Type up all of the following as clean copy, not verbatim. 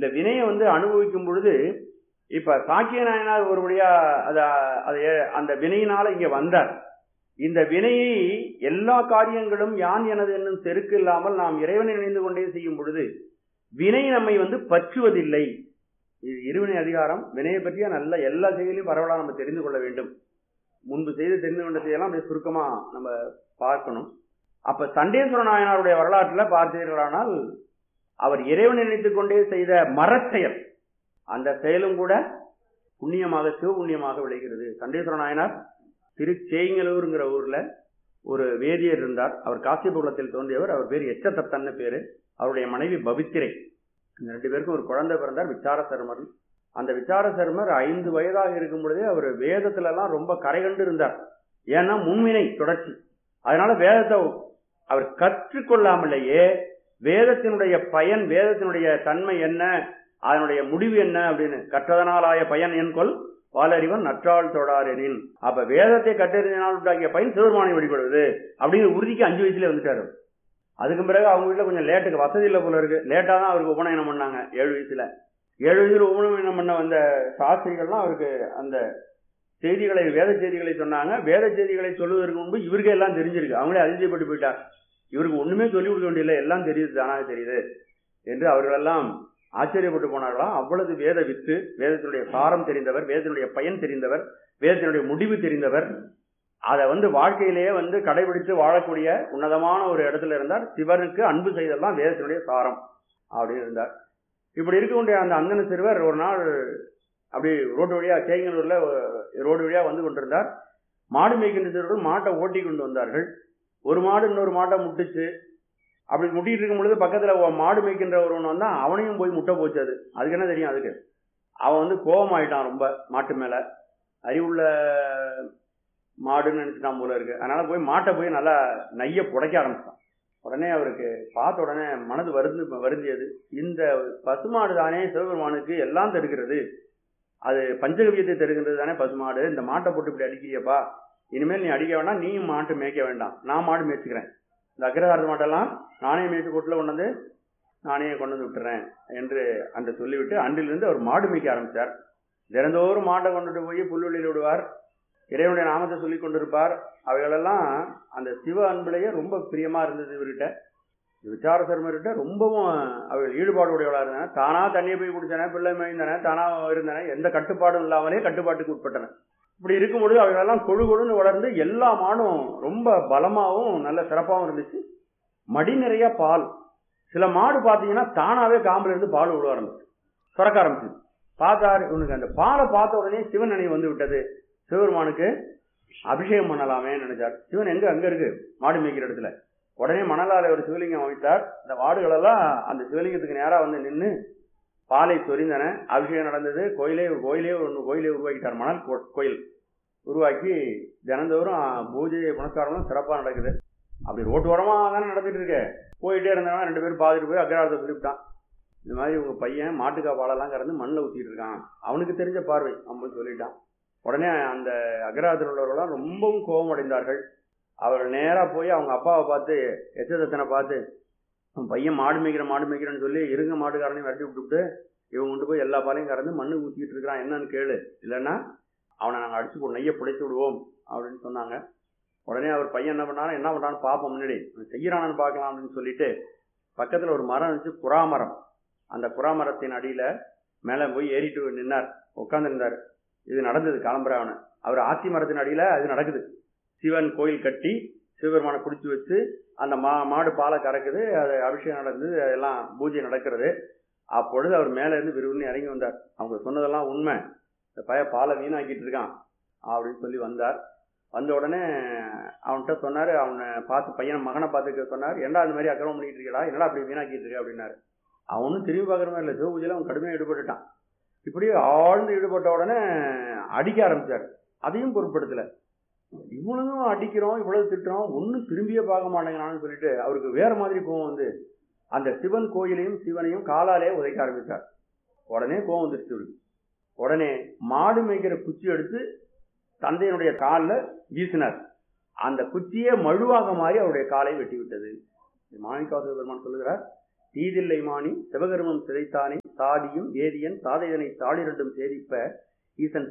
இந்த வினையை அனுபவிக்கும் பொழுது இப்ப சாக்கிய நாயனார் ஒருபடியா அந்த வினையினால இங்க வந்தார். இந்த வினையை எல்லா காரியங்களும் யான் எனது என்னும் செருக்கு இல்லாமல் நாம் இறைவனை நினைந்து கொண்டே செய்யும் பொழுது வினை நம்மை பற்றுவதில்லை. இது இருவினை அதிகாரம். வினையை பற்றிய நல்ல எல்லா செயலையும் பரவலா நம்ம தெரிந்து கொள்ள வேண்டும். முன்பு செய்து தெரிந்து கொண்ட செய்யலாம் அப்படியே சுருக்கமா நம்ம பார்க்கணும். அப்ப சண்டேஸ்வர நாயனாருடைய வரலாற்றுல பார்த்தீர்களானால் அவர் இறைவனை நினைத்துக் கொண்டே செய்த மரச்செயல், அந்த செயலும் கூட புண்ணியமாக சிவபுண்ணியமாக விளைகிறது. சண்டேஸ்வர நாயனார் திருச்சேங்கலூருங்கிற ஊர்ல ஒரு வேதியர் இருந்தார். அவர் காசியப குலத்தில் தோன்றியவர். அவர் பேர் எச்சதத்தன்னு பேரு. அவருடைய மனைவி பவித்திரை. இந்த 2 பேருக்கும் ஒரு குழந்தை பிறந்தார், விசார சர்மர். அந்த விசார சர்மர் 5 வயதாக இருக்கும் பொழுதே அவர் வேதத்துல எல்லாம் ரொம்ப கரை கண்டு இருந்தார். ஏன்னா முன்வினை தொடர்ச்சி. அதனால வேதத்தை அவர் கற்றுக்கொள்ளாமலேயே வேதத்தினுடைய பயன், வேதத்தினுடைய தன்மை என்ன, அதனுடைய முடிவு என்ன அப்படின்னு கற்றதனாலாய பயன் என்கொள் வாலறிவன் நற்றாள் தொடாரெனின். அப்ப வேதத்தை கற்றறிஞனால் உண்டாகிய பயன் சிவபெருமானை வழிபடுவது அப்படின்னு உறுதிக்கு 5 வயசுல வந்துட்டாரு. அதுக்கு பிறகு அவங்க வீட்டுல கொஞ்சம் லேட்டுக்கு வசதி இல்லை போல இருக்கு. லேட்டா தான் அவருக்கு உபநயனம் பண்ணாங்க. 7 வயசுல 7 வயசுல உபநயனம் பண்ண வந்த சாஸ்திரிகள்லாம் அவருக்கு அந்த செய்திகளை, வேத செய்திகளை சொன்னாங்க. வேத செய்திகளை சொல்லுவதற்கு முன்பு இவருக்கு எல்லாம் தெரிஞ்சிருக்கு. அவங்களே அதிசயப்பட்டு போயிட்டார். இவருக்கு ஒண்ணுமே சொல்லி கொடுக்க வேண்டியதில்லை, எல்லாம் தெரியுது, தானாக தெரியுது என்று அவர்களெல்லாம் ஆச்சரியப்பட்டு போனார்களாம். அவ்வளவு வேத வித்து, வேதத்தினுடைய சாரம் தெரிந்தவர், வேதத்தினுடைய பயன் தெரிந்தவர், வேதத்தினுடைய முடிவு தெரிந்தவர். அதை வாழ்க்கையிலேயே கடைபிடித்து வாழக்கூடிய உன்னதமான ஒரு இடத்துல இருந்தார். சிவனுக்கு அன்பு செய்தெல்லாம் வேதத்தினுடைய சாரம் அப்படின்னு இருந்தார். இப்படி இருக்கக்கூடிய அந்த அந்தன சிறுவர் ஒரு நாள் அப்படி ரோடு வழியா, சேங்கலூர்ல ரோடு வழியா கொண்டிருந்தார். மாடு மேய்க்கின்ற சிறுவர்கள் மாட்டை ஓட்டி கொண்டு வந்தார்கள். ஒரு மாடு இன்னொரு மாட்டை முட்டுச்சு. அப்படி முட்டிட்டு இருக்கும் பொழுது பக்கத்துல மாடு மேய்க்கின்ற ஒருவன் வந்தா, அவனையும் போய் முட்டை போச்சு. அதுக்கு என்ன தெரியும்? அதுக்கு அவன் கோபம் ஆயிட்டான் ரொம்ப மாட்டு மேல. அறிவுள்ள மாடுன்னு நினைச்சுட்டான் போல இருக்கு. அதனால போய் மாட்டை போய் நல்லா நைய புடைக்க ஆரம்பிச்சான். உடனே அவருக்கு பார்த்த உடனே மனது வருந்தியது. இந்த பசுமாடு தானே சிவபெருமானுக்கு எல்லாம் தருகிறது, அது பஞ்சகவியத்தை தருகின்றது தானே பசுமாடு. இந்த மாட்டை போட்டு இப்படி அடிக்கிறியப்பா, இனிமேல் நீ அடிக்க வேண்டாம், நீயும் மாட்டு மேய்க்க வேண்டாம், நான் மாடு மேய்ச்சிக்கிறேன். இந்த அக்ரஹாரத்து மாட்டெல்லாம் நானே மேய்ச்சி கொட்டில் நானே கொண்டு வந்து விட்டுறேன் என்று அன்று சொல்லிவிட்டு அன்றிலிருந்து அவர் மாடு மேய்க்க ஆரம்பித்தார். தினந்தோறும் மாட்டை கொண்டுட்டு போய் புல்வெளியில் விடுவார். இறைவனுடைய நாமத்தை சொல்லி கொண்டிருப்பார். அவைகளெல்லாம் அந்த சிவ அன்பிலேயே ரொம்ப பிரியமா இருந்தது இவர்கிட்ட. விசார சர்மர்கிட்ட ரொம்பவும் அவர்கள் ஈடுபாடு உடையவளா இருந்தாங்க. தானா தண்ணியை போய் குடிச்சன, பிள்ளை மேய்ந்தன, தானா இருந்தன, எந்த கட்டுப்பாடும் இல்லாமலே கட்டுப்பாட்டுக்கு உட்பட்டன. இப்படி இருக்கும்பொழுது அவைகளெல்லாம் கொழு கொழுன்னு வளர்ந்து எல்லா மாடும் ரொம்ப பலமாகவும் நல்ல சிறப்பாகவும் இருந்துச்சு. மடி நிறைய பால். சில மாடு பார்த்தீங்கன்னா தானாவே காம்புல இருந்து பால் விட ஆரம்பிச்சு, சுரக்க ஆரம்பிச்சு. பார்த்தாரு, இவனுக்கு அந்த பாலை பார்த்த உடனே சிவன் நினைவு விட்டது. சிவபெருமானுக்கு அபிஷேகம் பண்ணலாமே நினைச்சார். சிவன் அங்க இருக்கு மாடு மேய்க்கிற இடத்துல. உடனே மணலால ஒரு சிவலிங்கம் அமைத்தார். இந்த மாடுகள் எல்லாம் அந்த சிவலிங்கத்துக்கு நேரா நின்று பாலை சொரிந்தன. அபிஷேகம் நடந்தது. கோயிலே உருவாக்கிட்டார். மணல் கோயில் உருவாக்கி தினந்தோறும் பூஜை புனஸ்காரம் சிறப்பா நடக்குது. அப்படி ரோட்டோரமா தானே நடந்துட்டு இருக்கு. போயிட்டே இருந்தவன் 2 பேரும் பாதிட்டு போய் அக்ரஹாரத்தை சொல்லிவிட்டான். இந்த மாதிரி உங்க பையன் மாட்டுக்கா பாலெல்லாம் கறந்து மண்ணில் ஊத்திட்டு இருக்கான், அவனுக்கு தெரிஞ்ச பார்வை அப்படின்னு சொல்லிட்டான். உடனே அந்த அக்ரஹாரத்தில் உள்ளவர்கள்லாம் ரொம்பவும் கோபம் அடைந்தார்கள். அவர்கள் நேரா போய் அவங்க அப்பாவை பார்த்து, எச்சதத்தனை பார்த்து, பையன் மாடு மேய்க்கிறேன்னு சொல்லி இருங்க மாட்டுக்காரனையும் விரட்டி விட்டுவிட்டு இவங்க கொண்டு போய் எல்லா பாலையும் கறந்து மண்ணு ஊற்றிட்டு இருக்கிறான், என்னன்னு கேளு, இல்லைன்னா அவனை நாங்கள் அடிச்சு நெய்யை புடைச்சு விடுவோம் அப்படின்னு சொன்னாங்க. உடனே அவர் பையன் என்ன பண்ணான்னு பார்ப்போம், முன்னாடி செய்யறானு பார்க்கலாம் அப்படின்னு சொல்லிட்டு பக்கத்துல ஒரு மரம் இருந்துச்சு, குறாமரம். அந்த குறாமரத்தின் அடியில மேல போய் ஏறிட்டு நின்னார், உட்கார்ந்துருந்தார். இது நடந்தது காலம்பராவன. அவர் ஆத்தி மரத்தின் அடியில அது நடக்குது. சிவன் கோயில் கட்டி சிவபெருமானை குடிச்சு வச்சு அந்த மாடு பாலை கறக்குது, அது அபிஷேகம் நடந்தது, அதெல்லாம் பூஜை நடக்கிறது. அப்பொழுது அவர் மேல இருந்து விரும்பி இறங்கி வந்தார். அவங்க சொன்னதெல்லாம் உண்மை, இந்த பையன் பாலை வீணாக்கிட்டு இருக்கான் அப்படின்னு சொல்லி வந்தார். வந்த உடனே அவன்கிட்ட சொன்னாரு, அவனை பார்த்து பையன் மகனை பார்த்துக்க சொன்னார், ஏன்டா அந்த மாதிரி அக்கிரமம் பண்ணிட்டு இருக்கா, என்னடா அப்படி வீணாக்கிட்டு இருக்க அப்படின்னாரு. அவனும் திரும்பி பார்க்குற மாதிரி இல்லை, சிவபூஜையில அவன் கடுமையாக ஈடுபட்டுட்டான். இப்படி ஆழ்ந்து ஈடுபட்ட உடனே அடிக்க ஆரம்பிச்சார். அதையும் பொருட்படுத்தல, இவ்வளவும் அடிக்கிறோம் இவ்வளவு திட்டுறோம் ஒன்னும் திரும்பியே பார்க்க மாட்டேங்கிறான்னு சொல்லிட்டு அவருக்கு வேற மாதிரி கோவம் அந்த சிவன் கோயிலையும் சிவனையும் காலாலே உதைக்க ஆரம்பித்தார். உடனே கோவம் வந்துருச்சு இவருக்கு. உடனே மாடு மேய்க்கிற குச்சி எடுத்து தந்தையினுடைய காலில் வீசினார். அந்த குச்சியே மழுவாக மாறி அவருடைய காலை வெட்டி விட்டது. மாணிக்கவாசக பெருமான் சொல்லுகிறார், தீதில்லை மாணி சிவகர்மம் சிதைத்தானே சாதியும் வேதியன் சாதையனை தாளிரண்டும் சேதிப்ப ஈசன்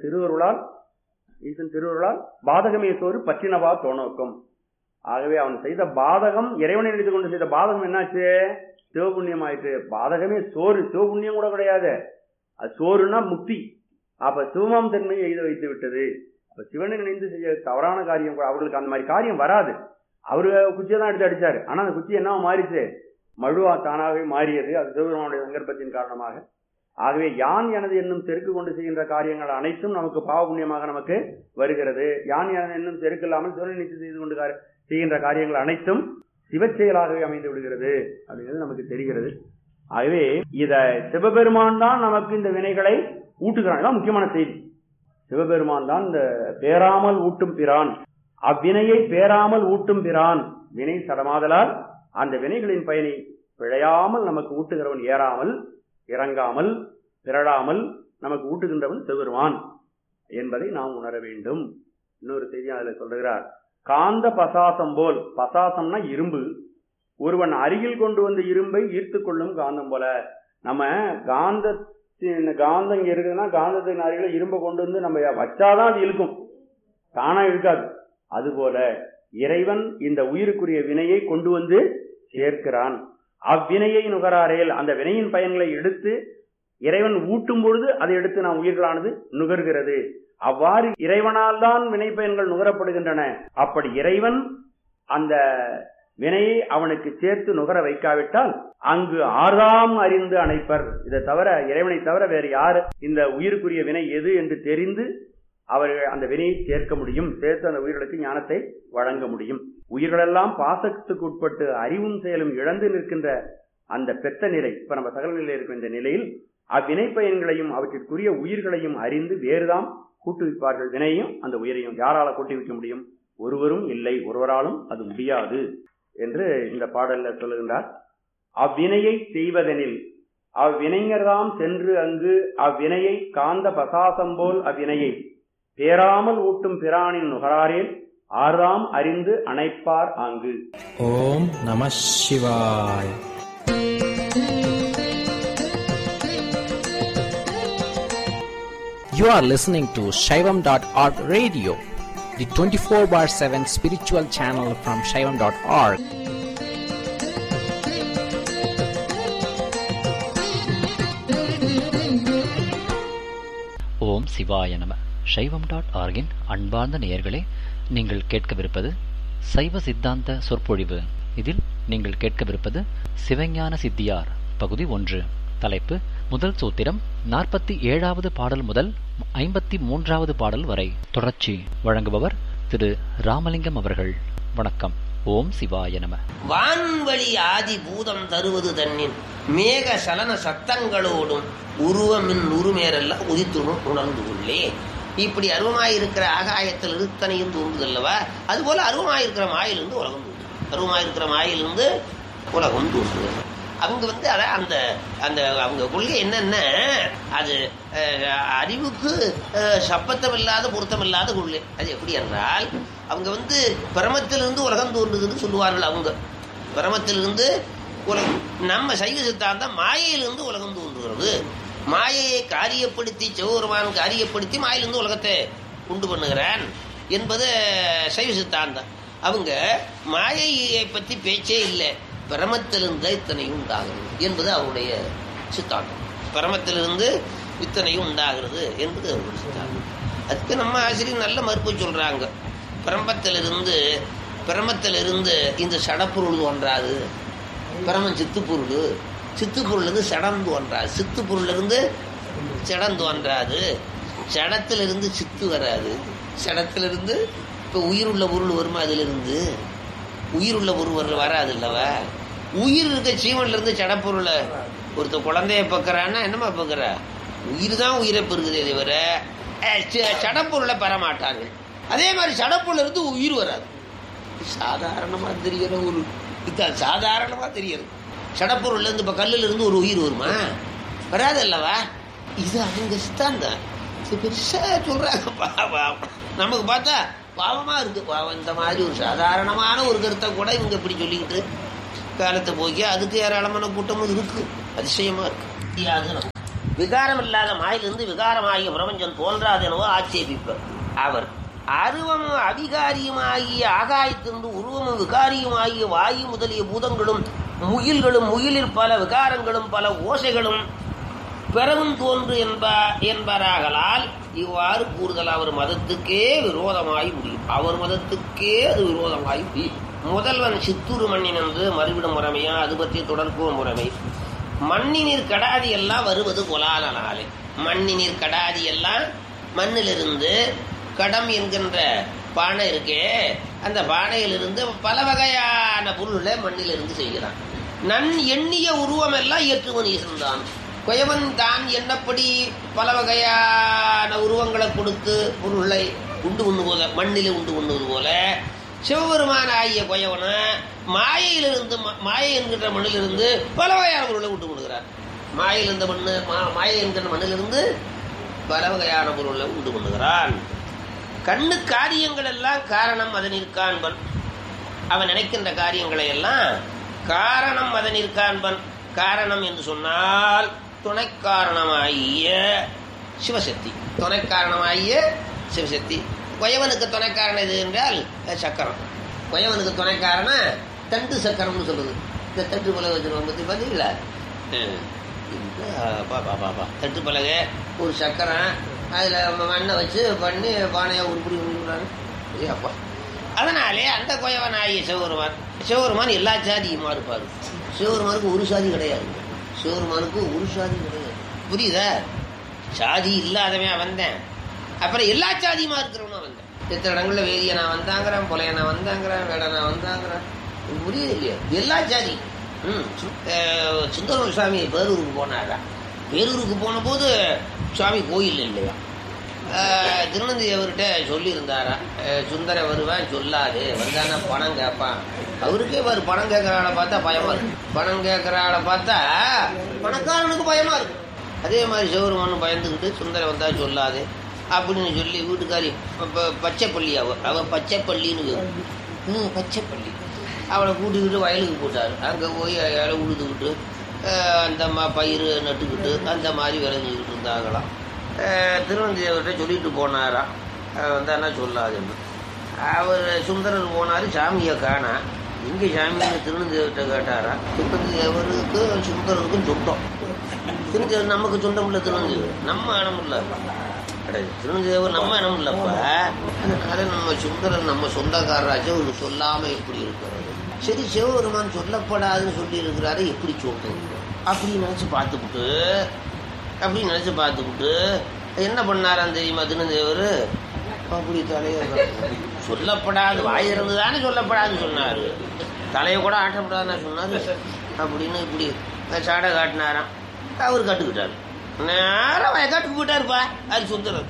திருவருளால் பாதகமே சோறு பற்றினவா தோணோக்கும். ஆகவே அவன் செய்த பாதகம், இறைவனை நினைத்து கொண்டு செய்த பாதகம் என்னாச்சு? சிவபுண்ணியம் ஆயிற்று. பாதகமே சோறு, சிவபுண்ணியம் கூட கிடையாது. அது சோறுனா முக்தி. அப்ப சிவமாம் தன்மையை எழுத வைத்து விட்டது. அப்ப சிவனை நினைந்து செய்ய தவறான காரியம் அவர்களுக்கு அந்த மாதிரி காரியம் வராது. அவரு குச்சியை தான் எடுத்து அடிச்சாரு. ஆனா அந்த குச்சி என்ன மாறிச்சு? மழுவா தானாகவே மாறியது. அது சிவபெருமானுடைய சங்கற்பத்தின் காரணமாக. ஆகவே யான் எனது என்னும் செருக்கு கொண்டு செய்கின்ற காரியங்கள் அனைத்தும் நமக்கு பாவ புண்ணியமாக நமக்கு வருகிறது. யான் எனது என்னும் செருக்கு இல்லாமல் சிவனை நினைத்து செய்து கொண்டு செய்கின்ற காரியங்கள் அனைத்தும் சிவச்செயலாகவே அமைந்து விடுகிறது அப்படிங்கிறது நமக்கு தெரிகிறது. ஆகவே இத சிவபெருமான் தான் நமக்கு இந்த வினைகளை ஊட்டுகிறான். முக்கியமான செய்தி. சிவபெருமான் தான் இந்த பேராமல் ஊட்டும் பிரான். அவ்வினையை பேராமல் ஊட்டும் பிரான். வினை சடமாதலால் அந்த வினைகளின் பயனை பிழையாமல் நமக்கு ஊட்டுகிறவன், ஏறாமல் இறங்காமல் பிறழாமல் நமக்கு ஊட்டுகின்றவன் சிவபெருமான் என்பதை நாம் உணர வேண்டும். இன்னொரு செய்தி அதில் சொல்லுகிறார். காந்த பசாசம் போல், பசாசம்னா இரும்பு, ஒருவன் அருகில் கொண்டு வந்த இரும்பை ஈர்த்து கொள்ளும் காந்தம் போல. நம்ம காந்தம் இங்க இருக்குதுன்னா காந்தத்தின் அருகில இரும்பை கொண்டு வந்து நம்ம வச்சாதான் அது இழுக்கும், தானா இழுக்காது. அதுபோல இறைவன் இந்த உயிருக்குரிய வினையை கொண்டு வந்து சேர்க்கிறான். அவ்வினையை நுகராரேல், அந்த வினையின் பயன்களை எடுத்து இறைவன் ஊட்டும் பொழுது அதை எடுத்து நாம் உயிர்களானது நுகர்கிறது. அவ்வாறு இறைவனால் தான் வினை பயன்கள் நுகரப்படுகின்றன. அப்படி இறைவன் அந்த வினையை அவனுக்கு சேர்த்து நுகர வைக்காவிட்டால் அங்கு ஆறாம் அறிந்து அணைப்பர். இதை தவிர, இறைவனை தவிர வேறு யார் இந்த உயிருக்குரிய வினை எது என்று தெரிந்து அவர்கள் அந்த வினையை சேர்க்க முடியும், சேர்த்து அந்த உயிர்களுக்கு ஞானத்தை வழங்க முடியும். உயிர்களெல்லாம் பாசத்துக்கு உட்பட்டு அறிவும் செயலும் இழந்து நிற்கின்ற அந்த பெத்த நிலை, இப்ப நம்ம சகல நிலையில் இருக்கிற இந்த நிலையில் அவ்வினை பயன்களையும் அவற்றிற்குரிய உயிர்களையும் அறிந்து வேறுதாம் கூட்டுவிப்பார்கள். வினையும் அந்த உயிரையும் யாரால கூட்டுவிக்க முடியும்? ஒருவரும் இல்லை, ஒருவராலும் அது முடியாது என்று இந்த பாடல்ல சொல்லுகின்றார். அவ்வினையை செய்வதெனில் அவ்வினைஞர்தாம் சென்று அங்கு அவ்வினையை காந்த பசாசம் போல் அவ்வினையை பேராமல் ஊட்டும் பிரானின் நுகராரேல் ஆறாம் அறிந்து அணைப்பார் ஆங்கு. ஓம் நம சிவாய். You are listening to Shaivam.org radio, the 24/7 spiritual channel from Shaivam.org. ஓம் சிவாய நம. Shaivam.org-இன் அன்பார்ந்த நேயர்களே, நீங்கள் கேட்கவிருப்பது சைவ சித்தாந்த சொற்பொழிவு. இதில் நீங்கள் கேட்கவிருப்பது சிவஞான சித்தியார் பகுதி 1. தலைப்பு முதல் சூத்திரம் 47வது பாடல் முதல் 53வது பாடல் வரை. தொடர்ச்சி. வழங்குபவர் திரு ராமலிங்கம் அவர்கள். வணக்கம். ஓம் சிவாய நம. வான்வழி ஆதி பூதம் தருவது தன்னின் மேக சலன சத்தங்களோடும் உருவமின் உருமேரெல்லாம் உதித்துணும் உணர்ந்து கொள்ளே. இப்படி அருவமாயிருக்கிற ஆகாயத்தில் இருத்தனையும் தோன்றுதல்லவா, அதுபோல அருவமாயிருக்கிற மாயிலிருந்து உலகம் தோன்று. அருவமாயிருக்கிற மாயிலிருந்து உலகம் தோன்றுகிறது. அவங்க அந்த அந்த அவங்க கொள்கை என்னென்ன, அது அறிவுக்கு சப்பத்தம் இல்லாத பொருத்தம் இல்லாத கொள்கை. அது எப்படி என்றால், அவங்க பிரமத்திலிருந்து உலகம் தோன்றுதுன்னு சொல்லுவார்கள். அவங்க பிரமத்திலிருந்து உலகம். நம்ம சைவ சித்தாந்தம் மாயையிலிருந்து உலகம் தோன்றுகிறது. மாயையை காரியப்படுத்தி சிவபெருமான் காரியப்படுத்தி மாயிலிருந்து உலகத்தை உண்டு பண்ணுகிறான் என்பது சைவ சித்தாந்தம். அவங்க மாயையை பற்றி பேச்சே இல்லை, பிரமத்திலிருந்து இத்தனையும் உண்டாகிறது என்பது அவருடைய சித்தாந்தம். பிரமத்திலிருந்து இத்தனையும் உண்டாகிறது என்பது அவருடைய சித்தாந்தம். அதுக்கு நம்ம ஆசிரியர் நல்ல மறுப்பு சொல்றாங்க. பிரமத்திலிருந்து இந்த சடப்பொருள் தோன்றாது. பிரமன் சித்துப்பொருள், சித்துப்பொருள் சடம் தோன்றாது. சித்துப்பொருள் இருந்து சடம் தோன்றாது. சடத்திலிருந்து சித்து வராது. சடத்திலிருந்து இப்ப உயிருள்ள பொருள் வருமா? அதுல இருந்து உயிருள்ள பொருள் வராது இல்லவா? உயிர் இருக்க ஜீவன்ல இருந்து சடப்பொருளை ஒருத்த குழந்தைய பக்குறான்னா என்னமா பக்குற? உயிர் தான் உயிரை பெருகுதே தவிர சடப்பொருளை பெறமாட்டார்கள். அதே மாதிரி சடப்பொருள் இருந்து உயிர் வராது. சாதாரணமா தெரிகிற ஒரு சாதாரணமா தெரியுது. சடப்பொருள்ல இருந்து இப்ப கல்லுல இருந்து ஒரு உயிர் வருமா? வராது அல்லவா? இது அவங்க சித்தாந்தம். பெருசா சொல்றாங்க. நமக்கு பார்த்தா பாவமா இருக்கு. பாவம், இந்த மாதிரி ஒரு சாதாரணமான ஒரு கருத்தை கூட இவங்க இப்படி சொல்லிக்கிட்டு காலத்தை போக்கி அதுக்கு ஏராளமான கூட்டமும் இருக்கு. அதிசயமா இருக்கு. விகாரம் இல்லாத மாயிலிருந்து விகாரமாகிய பிரபஞ்சம் தோன்றாது எனவோ ஆட்சேபிப்பர் அவர். அருவமும் அவிகாரியுமாகிய ஆகாயத்திலிருந்து உருவமும் விகாரியுமாகிய வாயு முதலிய பூதங்களும் முகில்களும் முகிலில் பல விகாரங்களும் பல ஓசைகளும் பிறவும் தோன்று என்பாராகலால் இவ்வாறு கூறுதல் அவர் மதத்துக்கே விரோதமாய் முடியும். அவர் மதத்துக்கே அது விரோதமாய் முடியும். முதல்வன் சித்தூர் மண்ணின் என்று மறுவிடும் முறைமையா அது பற்றி தொடர்பும் முறைமை. மண்ணினீர் கடாதி எல்லாம் வருவது கொலாலனாலே. மண்ணினீர் கடாதி எல்லாம் மண்ணிலிருந்து கடம் என்கின்ற பானை இருக்கே, அந்த பானையிலிருந்து பல வகையான பொருள்களை மண்ணிலிருந்து செய்கிறான். நன் எண்ணிய உருவம் எல்லாம் ஏற்றுவன் ஈசன்தான். குயவன் தான் என்னப்படி பல வகையான உருவங்களை கொடுத்து பொருளை உண்டு உண்ணு போல மண்ணிலே உண்டு உண்ணுவது போல சிவபெருமான ஆகிய குயவன மாயையிலிருந்து மாயை என்கின்ற மண்ணிலிருந்து பல வகையான பொருளை உண்டு கொண்டுகிறார். மாயை என்கின்ற மண்ணிலிருந்து பல வகையான பொருளை உண்டு கொண்டுகிறான். கண்ணு காரியங்கள் எல்லாம் காரணம் அதனிற் காண்பன். அவன் நினைக்கின்ற காரியங்களை எல்லாம் காரணம் அதனிற் காண்பன். காரணம் என்று சொன்னால் துணை காரணமாகிய சிவசக்தி. துணை காரணமாகிய சிவசக்தி. குயவனுக்கு துணை காரணம் எது என்றால் சக்கரம். குயவனுக்கு துணை காரணம் தண்டு சக்கரம்னு சொல்லுது. இந்த தட்டு பலகை வச்சிருவோம் பற்றி பார்த்தீங்களா? பாப்பா தட்டு பலகை ஒரு சக்கரம், அதில் மண்ணை வச்சு பண்ணி பானையை உருப்படி உருவாரு அப்பா. அதனாலே அந்த குயவனாகிய சிவபெருமான் எல்லா சாதியுமா இருப்பார். சிவபெருமானுக்கு ஒரு சாதி கிடையாது. சிவபெருமானுக்கு ஒரு சாதி கிடையாது. புரியுதா? சாதி இல்லாதவன் வந்தேன், அப்புறம் எல்லா சாதியுமா இருக்கிறவனா வந்தேன். எத்தனை இடங்கள்ல வேதியனா வந்தாங்கிறான், புலையனா வந்தாங்கிறான், வேடனா வந்தாங்கிறான். புரியுது இல்லையா? எல்லா சாதி. சுந்தர சுவாமி பேரூருக்கு போனாரா? பேரூருக்கு போன போது சுவாமி கோயில் இல்லையா? திருநந்தி அவர்கிட்ட சொல்லியிருந்தாரா, சுந்தர வருவான் சொல்லாது, வந்தானா பணம் கேட்பான். அவருக்கே பாரு, பணம் கேட்கிற ஆளை பார்த்தா பயமா இருக்கு. பணம் கேட்கிற ஆளை பார்த்தா பணக்காரனுக்கு பயமா இருக்கு. அதே மாதிரி சிவருமானு பயந்துக்கிட்டு சுந்தர வந்தா சொல்லாது அப்படின்னு சொல்லி வீட்டுக்காரி பச்சைப்பள்ளி அவ பச்சைப்பள்ளின்னு பச்சைப்பள்ளி அவளை கூட்டிக்கிட்டு வயலுக்கு போட்டார். அங்கே போய் இலை உழுதுகிட்டு அந்த பயிர் நட்டுக்கிட்டு அந்த மாதிரி விளைஞ்சிக்கிட்டு இருந்தாங்களாம். திருவந்தியவர்கிட்ட சொல்லிட்டு போனாராம், வந்தானா சொல்லாதுன்னு. அவர் சுந்தரர் போனார், சாமியை காணா. இங்கே சாமின்னு திருநந்தியவர்கிட்ட கேட்டாரா. திருநந்தியவருக்கு சுந்தரருக்கும் சொந்தம். திருநந்தியவர் நமக்கு சொந்தம் இல்லை. திருநந்தியவர் நம்ம இனம் இல்லை கிடையாது. திருநந்தியவர் நம்ம இனம் இல்லைப்பா. அதனால நம்ம சுந்தரர் நம்ம சொந்தக்காரராச்சும் ஒரு சொல்லாமல் எப்படி இருக்கிறாரு. சரி, சிவபெருமான் சொல்லப்படாதுன்னு சொல்லி இருக்கிறாரு, எப்படி சொல்றது அப்படின்னு நினைச்சு பார்த்துக்கிட்டு என்ன பண்ணாரான்னு தெரியுமா? திருநந்தியவர் அப்படி தலையை சொல்லப்படாது, வாயிருந்து தானே சொல்லப்படாதுன்னு சொன்னாரு, தலையை கூட ஆட்டப்படாதுன்னு சொன்னாரு அப்படின்னு இப்படி சாடை காட்டினாராம். அவர் கட்டுக்கிட்டாரு. நேரம் வயக்காட்டுக்கு போயிட்டாருப்பா. அது சுந்தரர்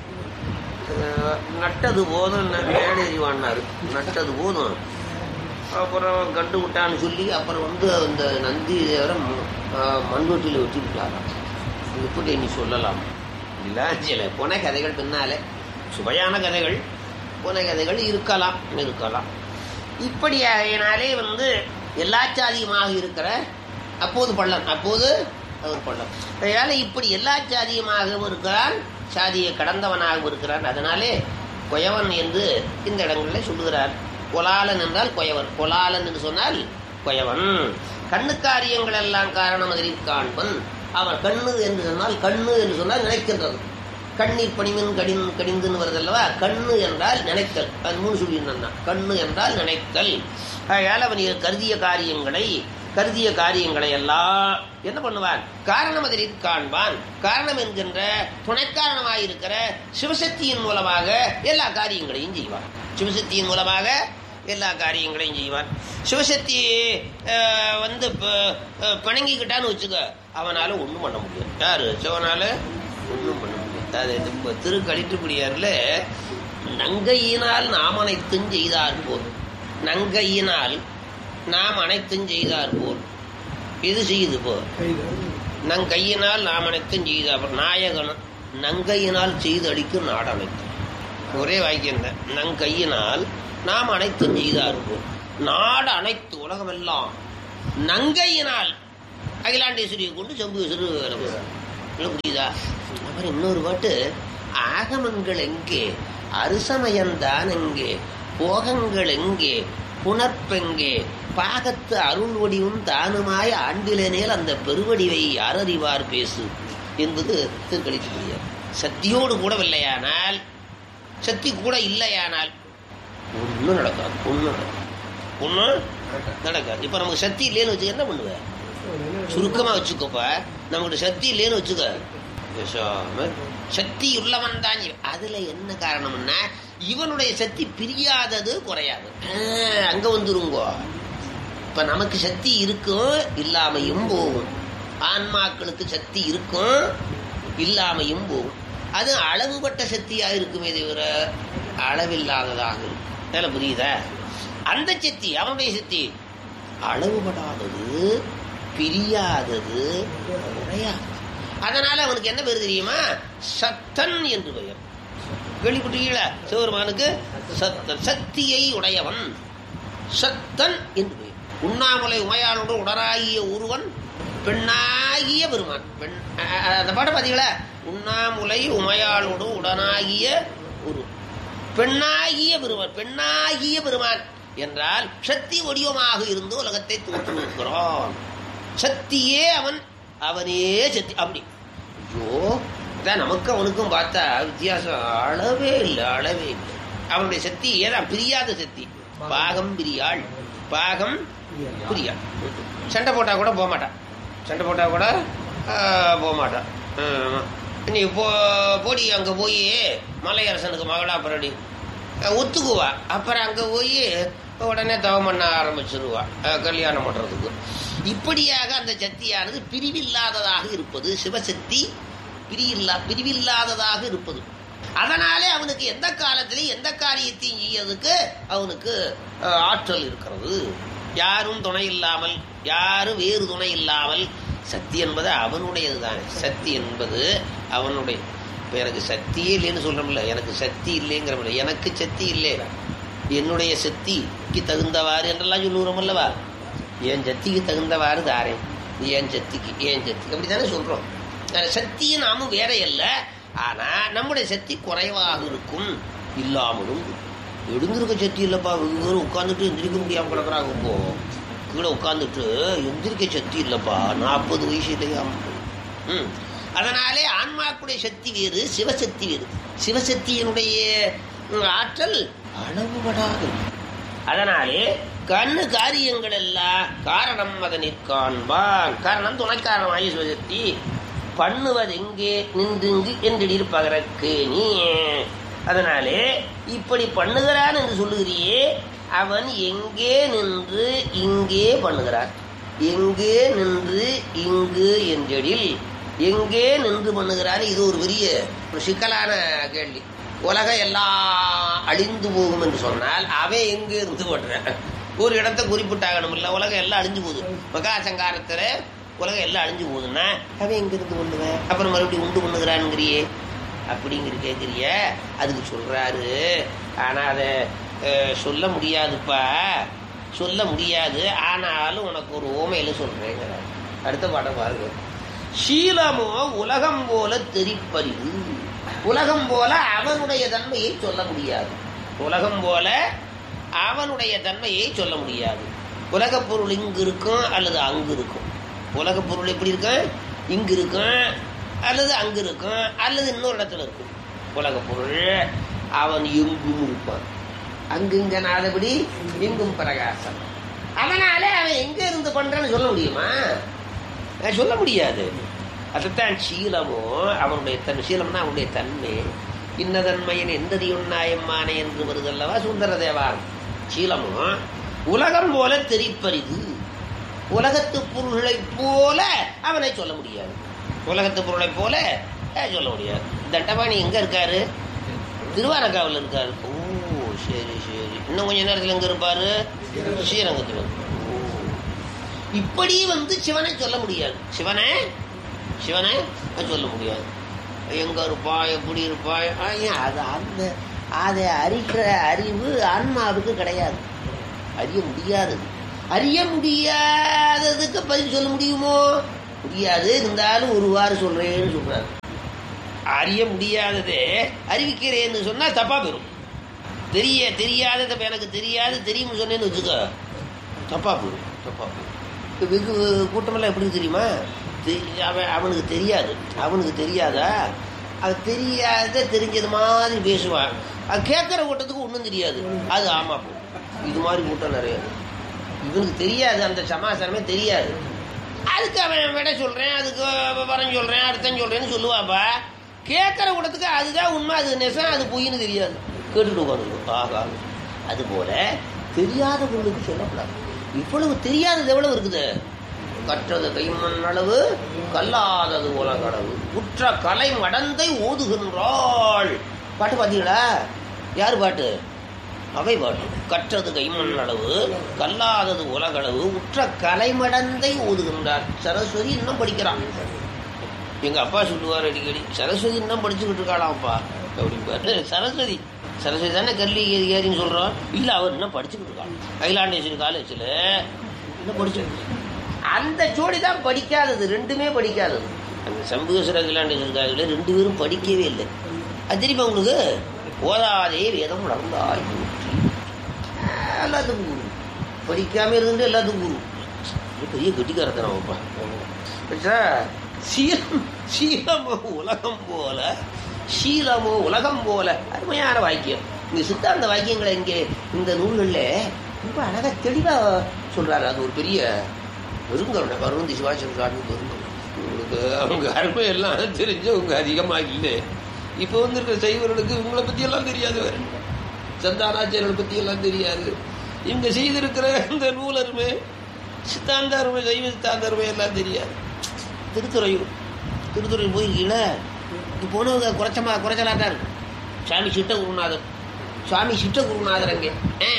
நட்டது போதும் மேடேறி வாடினாரு. நட்டது போதும். அப்புறம் கண்டு விட்டான்னு சொல்லி அப்புறம் அந்த நந்தி தேவரை மண்வெட்டியில் வச்சு விட்டாராம். இப்படி நீ சொல்லலாம் இல்லை? சில புனை கதைகள் பின்னாலே சுவையான கதைகள் புனை கதைகள் இருக்கலாம். இப்படியானாலே எல்லா சாதியுமாக இருக்கிற அப்போது பள்ளம், அப்போது அவர் பள்ளம். அதனால இப்படி எல்லா சாதியுமாகவும் இருக்கிறான், சாதியை கடந்தவனாகவும் இருக்கிறான். அதனாலே குயவன் என்று இந்த இடங்களில் சொல்லுகிறார். கொலாலன் என்றால் குயவன். கொலாலன் என்று சொன்னால் குயவன். கண்ணு காரியங்கள் எல்லாம் காரணம் அதில் காண்பன். அவன் கண்ணு என்று சொன்னால், கண்ணு என்று சொன்னால் நினைக்கின்றது. கண்ணீர் பணிமின் கடிந்துன்னு வருதல்லவா? கண்ணு என்றால் நினைத்தல். அது 3 சொல்லியிருந்தான். கண்ணு என்றால் நினைத்தல். அதனால் அவன் கருதிய காரியங்களை எல்லாம் என்ன பண்ணுவான்? காரணம் அதில் காண்பான். காரணம் என்கின்ற துணைக்காரணமாயிருக்கிற சிவசக்தியின் மூலமாக எல்லா காரியங்களையும் செய்வான். சிவசக்தியின் மூலமாக எல்லா காரியங்களையும் செய்வான். சிவசக்தி பிணங்கிக்கிட்டான்னு வச்சுக்க, அவனால ஒன்றும் பண்ண முடியாது. யாரு? சிவனால ஒன்றும் பண்ண முடியாது. அது திருக்கடிட்டுப்படியார்ல நங்கையினால் நாம் அனைத்தும் செய்தார் போல். நங்கையினால் நாம் அனைத்தும் செய்தார் போல். இது செய்யுது போ. நங்கையினால் நாம் அனைத்தும் செய்தார். நாயகன் நங்கையினால் செய்து அடிக்கும் நாடு அனைத்தும். ஒரே வாக்கியம் தான். நங்கையினால் நாம் அனைத்தும் செய்தார் போல். நாடு அனைத்து உலகமெல்லாம் நங்கையினால் அகிலாண்டேஸ்வரியை கொண்டு சம்புவேஸ்வரர் புரியுதா? அப்புறம் இன்னொரு பாட்டு, ஆகமங்கள் எங்கே, அருசமயந்தான் எங்கே, போகங்கள் எங்கே, புணர்ப்பெங்கே, பாகத்து அருள் வடிவும் தானுமாய் ஆண்டிலேனேல் அந்த பெருவடிவை யாரறிவார் பேசு என்பது திருக்கழித்து. சக்தியோடு கூடவில்லையானால், சக்தி கூட இல்லையானால் ஒன்றும் நடக்காது. ஒன்றும் நடக்காது. இப்ப நமக்கு சக்தி இல்லைன்னு வச்சுக்க என்ன பண்ணுவ? சுருக்கமா வச்சுக்கோப்பா, நமக்கு சக்தி இல்லைன்னு வச்சுக்க, சக்தி உள்ளவன் தான். அதுல என்ன காரணம்னா, இவனுடைய சக்தி பிரியாதது குறையாது. அங்க வந்துருங்கோ. இப்ப நமக்கு சக்தி இருக்கும், இல்லாமையும் போகும். ஆன்மாக்களுக்கு சக்தி இருக்கும், இல்லாமையும் போகும். அது அளவுபட்ட சக்தியா இருக்குமே தவிர அளவில்லாததாக இருக்கும். அதனால புரியுதா? அந்த சக்தி, அவனுடைய சக்தி அளவுபடாதது, பிரியாதது, குறையாது. அதனால அவனுக்கு என்ன பேர் தெரியுமா? சத்தன் என்று பெயர். கேள்விப்பட்டீங்களா? சிவபெருமானுக்கு சத்தன், சக்தியை உடையவன், சத்தன் என்று பெயர். உண்ணாமுலை உமையாளோடு உடனாகிய ஒருவன் பெண்ணாகிய பெருமான். அந்த பாடம் பார்த்தீங்களா? உண்ணாமுலை உமையாளோடு உடனாகிய ஒரு பெண்ணாகிய பெருமான். பெண்ணாகிய பெருமான் என்றால் சக்தி வடிவமாக இருந்து உலகத்தை தோற்றுவிக்கிறான். சக்தியே அவன், அவனே சக்தி. அப்படி ஐயோ, நமக்கு அவனுக்கும் பார்த்தா வித்தியாசம் அளவே இல்லை, அளவே இல்லை. அவனுடைய சக்தி ஏதான் பிரியாத சக்தி. பாகம் பிரியாள், பாகம் பிரியாள். சண்டை போட்டா கூட போக மாட்டான், சண்டை போட்டா கூட போக மாட்டான். நீ போடி அங்க போய் மலையரசனுக்கு மகளா பரடி ஒத்துக்குவா. அப்புறம் அங்க போய் உடனே தவம் பண்ண ஆரம்பிச்சிருவா கல்யாணம் பண்றதுக்கு. இப்படியாக அந்த சக்தியானது பிரிவில்லாததாக இருப்பது சிவசக்தி. பிரிவில்லாததாக இருப்பது. அதனாலே அவனுக்கு எந்த காலத்திலையும் எந்த காரியத்தையும் செய்யறதுக்கு அவனுக்கு ஆற்றல் இருக்கிறது. யாரும் துணை இல்லாமல், யாரும் வேறு துணை இல்லாமல். சக்தி என்பது அவனுடையது தானே. சக்தி என்பது அவனுடைய. இப்போ எனக்கு சக்தியே இல்லைன்னு சொல்றோம்ல, எனக்கு சக்தி இல்லைங்கிற, எனக்கு சக்தி இல்லை, என்னுடைய சக்திக்கு தகுந்தவாறு என்றெல்லாம் சொல்லுகிறோம் அல்லவா? என் சக்திக்கு தகுந்தவாறு தாரே, என் சக்திக்கு, என் சக்தி அப்படித்தானே சொல்றோம். சக்தியும் நாமும் வேற அல்ல. ஆனா நம்முடைய சக்தி குறைவாக இருக்கும், இல்லாமலும். எழுந்திருக்க சக்தி இல்லப்பா, வெறும் உட்காந்துட்டு எந்திரிக்க முடியாம கிடக்குறாங்க. இப்போ கீழே உட்காந்துட்டு எந்திரிக்க சக்தி இல்லப்பா, 40 வயசு இல்லையா? அதனாலே ஆன்மாக்குடைய சக்தி வேறு, சிவசக்தி வேறு. சிவசக்தியினுடைய ஆற்றல் அளவுபடாது. அதனாலே கண்ணு காரியங்கள் எல்லாம் காரணம் அதனிற் காண்பான். காரணம் துணைக்காரணமாகி சிவசக்தி. பண்ணுவது எங்கே நின்றுங்கு என்று பகரக்கு நீ. அதனாலே இப்படி பண்ணுகிறான் என்று சொல்லுகிறியே, அவன் எங்கே நின்று இங்கே பண்ணுகிறான். எங்கே நின்று இங்கு என்றெடில் எங்கே நின்று பண்ணுகிறான். இது ஒரு பெரிய சிக்கலான கேள்வி. உலகம் எல்லாம் அழிந்து போகும் என்று சொன்னால் அவன் எங்கே இருந்து பண்றான்? ஒரு இடத்தை குறிப்பிட்டாகணும் இல்ல? உலகம் எல்லாம் அழிஞ்சு போகுது, மகாசங்காரத்துல உலகம் எல்லாம் அழிஞ்சு போகுதுன்னா அவன் எங்க இருந்து பண்ணுவேன்? அப்புறம் மறுபடியும் உண்டு பண்ணுகிறான்ங்கிறியே, அப்படிங்கிற கேட்கிறிய. அதுக்கு சொல்றாரு, ஆனா அதை சொல்ல முடியாதுப்பா, சொல்ல முடியாது. ஆனாலும் உனக்கு ஒரு ஓமையில சொல்றேங்க. அடுத்த பாடம் பாருங்க. சீலமோ உலகம் போல தெரிப்பறிவு. உலகம் போல அவனுடைய தன்மையை சொல்ல முடியாது. உலகம் போல அவனுடைய தன்மையை சொல்ல முடியாது. உலக பொருள் இங்கு இருக்கும் அல்லது அங்கு இருக்கும். உலக பொருள் எப்படி இருக்கும்? இங்கு இருக்கும் அல்லது அங்கு இருக்கும் அல்லது இன்னொரு இடத்துல இருக்கும். உலக பொருள் அவன் எங்கும் இருப்பான். அங்கு இங்க நாளபடி எங்கும் பிரகாசம். அதனால அவன் எங்க இருந்து பண்றான்னு சொல்ல முடியுமா? சொல்ல முடியாது. அதுதான் சீலமோ அவனுடைய தன். சீலம்னா அவனுடைய தன்மை. இன்னதன்மையின் எந்ததி உண்ணாயம்மானே என்று வருதல்லவா சுந்தர தேவான். சீலமோ உலகம் போல தெரிப்பறிது. உலகத்து பொருள்களை போல அவனை சொல்ல முடியாது. உலகத்து பொருளை போல சொல்ல முடியாது. தண்டபாணி எங்க இருக்காரு? திருவாரக்காவில் இருக்காரு. ஓ சரி சரி. இன்னும் கொஞ்ச நேரத்தில் எங்க இருப்பாரு? ஸ்ரீரங்கத்தில். இப்படி சிவனை சொல்ல முடியாது. சிவனை சொல்ல முடியாது. எங்க இருப்பா, எப்படி இருப்பா, அது அதை அறிகிற அறிவு ஆன்மாவுக்கு கிடையாது, அறிய முடியாதது. அறிய முடியாததுக்கு பதில் சொல்ல முடியுமோ? முடியாது. இருந்தாலும் ஒருவாறு சொல்றேன்னு சொல்றாரு. அறிய முடியாததே அறிவிக்கிறேன்னு சொன்னா தப்பா போயிடும். தெரியாததை எனக்கு தெரியாது தெரியும்னு சொன்னேன்னு வச்சுக்க, தப்பா போயிடும். வெகு கூட்டமெல்லாம் எப்படி தெரியுமா? அவனுக்கு தெரியாது, அவனுக்கு தெரியாதா, அது தெரியாத தெரிஞ்சது மாதிரி பேசுவான். அது கேட்கற கூட்டத்துக்கு ஒன்றும் தெரியாது, அது ஆமா போகும். இது மாதிரி கூட்டம் நிறைய. இவனுக்கு தெரியாது, அந்த சமாசாரமே தெரியாது. அதுக்கு அவன் விட சொல்றேன், அதுக்கு விவரம் சொல்றேன், அர்த்தம் சொல்றேன்னு சொல்லுவாப்பா. கேட்கற கூட்டத்துக்கு அதுதான் உண்மை, அது நெசம், அது பொய்ன்னு தெரியாது, கேட்டுட்டு உட்காந்துருக்கும். ஆகா, அது போல தெரியாத பொருளுக்கு சொல்லக்கூடாது. இவ்வளவு தெரியாதது எவ்வளவு இருக்குது. கற்றது கைமண் அளவு கல்லாதது உலகளவு உற்ற கலை மடந்தை ஓதுகின்றாள். பாட்டு பாத்தீங்களா? யாரு பாட்டு? அவை பாட்டு. கற்றது கைமண் அளவு கல்லாதது உலகளவு உற்ற கலைமடந்தை ஓதுகின்றார். சரஸ்வதி இன்னும் படிக்கிறான். எங்க அப்பா சொல்லுவார் அடிக்கடி, சரஸ்வதி இன்னும் படிச்சுக்கிட்டு இருக்காளாம்ப்பா அப்படின்பாரு. சரஸ்வதி தானே கல்வி ஏறின்னு சொல்றோம். இல்ல, அவர் இன்னும் படிச்சுக்கிட்டு இருக்காங்க அகிலாண்டேஸ்வரி காலேஜில் இன்னும் படிச்சுக்கிட்டு. அந்த ஜோடி தான் படிக்காதது, ரெண்டுமே படிக்காதது. அந்த சம்புகேஸ்வர அகிலாண்டேஸ்வரி காலேஜில் 2 பேரும் படிக்கவே இல்லை. அது தெரியுமா உங்களுக்கு? ஓதாதே வேதம் நடந்தாய் எல்லாத்துக்கும் குரு. படிக்காம இருந்து எல்லாத்துக்கும் குரு. பெரிய கெட்டிக்காரத்தனப்பா. சீலமோ உலகம் போல, சீலமோ உலகம் போல. அருமையான வாக்கியம். இந்த சித்தாந்த வாக்கியங்களை இங்கே இந்த நூல்களில் ரொம்ப அழகா தெளிவா சொல்றாரு. அது ஒரு பெரிய பெருங்கருணை. பருவந்தி சிவாசன் காட்டு பெருங்கருணை. உங்களுக்கு அவங்க அருமை எல்லாம் தெரிஞ்சவங்க அதிகமாக இல்லை. இப்போ இருக்கிற சைவர்களுக்கு இவங்களை பத்தி எல்லாம் தெரியாது, வேற சந்தானாச்சாரியர்களை பத்தி எல்லாம் தெரியாது. இவங்க செய்திருக்கிற இந்த நூல் அருமை, சித்தாந்த அருமை, சைவ சித்தாந்த அருமை எல்லாம் தெரியாது. திருத்துறையூர் போயிருக்கீங்களா? இது போனவங்க குறைச்சலாட்டா இருக்கு. சுவாமி சிட்ட குருநாதர் அங்கே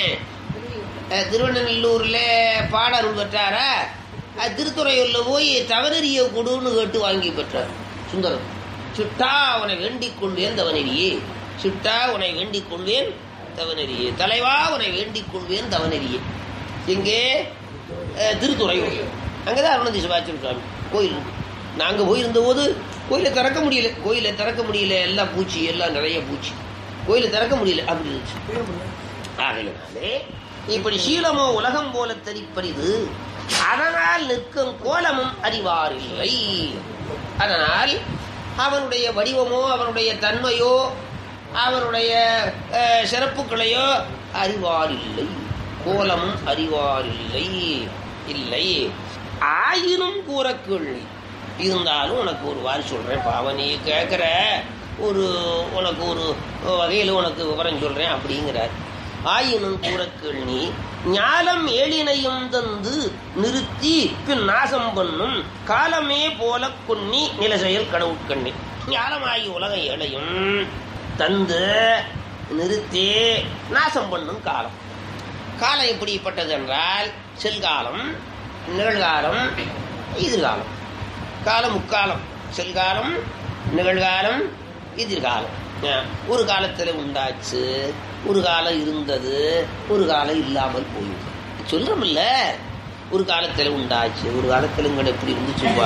திருவண்ணநல்லூர்ல பாடருள் பெற்றாரா. திருத்துறையூர்ல போய் தவனெறிய கொடுன்னு கேட்டு வாங்கி பெற்றார் சுந்தரம். சிட்டா உனை வேண்டிக் கொள்வேன் தவனெறியே, சிட்டா உனை வேண்டிக் கொள்வேன் தவனெறியே, தலைவா உனை வேண்டிக் கொள்வேன் தவனெறியே. எங்கே? திருத்துறையூர். அங்கதான் அருணந்தி சிவாச்சாரிய சுவாமி கோயில். நாங்க போயிருந்த போது கோயிலை திறக்க முடியல, எல்லாம் பூச்சி, எல்லாம் நிறைய பூச்சி, கோயிலை திறக்க முடியல. அப்படி இருந்துச்சு. ஆகையினாலே இப்படி சீலமோ உலகம் போல தெரிப்பறிது, அதனால் நிற்கும் கோலமும் அறிவாரில்லை. அதனால் அவனுடைய வடிவமோ அவனுடைய தன்மையோ அவனுடைய சிறப்புகளையோ அறிவாரில்லை. கோலமும் அறிவாரில்லை. இல்லை ஆயினும் கூற கேள்வி. இருந்தாலும் உனக்கு ஒரு வாரி சொல்றேன். பாவனி கேட்கிற உனக்கு ஒரு வகையில் உனக்கு விவரம் சொல்றேன் அப்படிங்கிறார். ஆயினும் கூற கேள்வி ஞாலம் ஏழினையும் தந்து நிறுத்தி பின் நாசம் பண்ணும் காலமே போல கொன்னி நில செயல் கடவுட்கண்ணி. ஞாலமாகி உலக ஏழையும் தந்து நிறுத்தி நாசம் பண்ணும் காலம். காலம் எப்படிப்பட்டது என்றால் செல்காலம், நிகழ்காலம், எதிர்காலம். காலம் முக்காலம். செல்காலம், நிகழ்காலம், எதிர்காலம். ஒரு காலத்தில் உண்டாச்சு, ஒரு காலம் இருந்தது, ஒரு காலம் இல்லாமல் போயிடும். சொல்றோம்ல, ஒரு காலத்தில் உண்டாச்சு, ஒரு காலத்தில் இங்கே எப்படி இருந்துச்சுப்பா.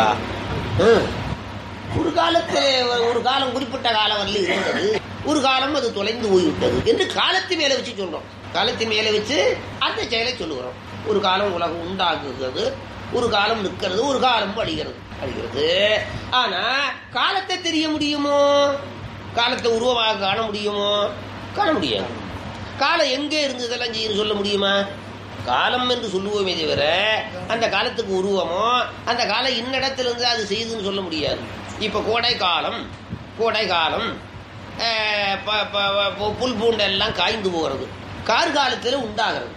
ஒரு காலம் குறிப்பிட்ட காலம் வரல இருந்தது, ஒரு காலம் அது தொலைந்து போய்விட்டது என்று காலத்தின் மேல வச்சு சொல்றோம். காலத்தின் மேல வச்சு அந்த செயலை சொல்லுகிறோம். ஒரு காலம் உலகம் உண்டாக்குகிறது, ஒரு காலம் நிற்கிறது, ஒரு காலம் அழிகிறது. ஆனா காலத்தை தெரிய முடியுமோ? காலத்தை உருவமாக காண முடியுமோ? காண முடியாது. காலம் எங்கே இருந்ததெல்லாம் செய்யணும் சொல்ல முடியுமா? காலம் என்று சொல்லுவோமே தவிர அந்த காலத்துக்கு உருவமோ அந்த காலம் இன்னிடத்துல இருந்து அது செய்யுதுன்னு சொல்ல முடியாது. இப்ப கோடை காலம் புல் பூண்டெல்லாம் காய்ந்து போகிறது. கார்காலத்திலே உண்டாகிறது,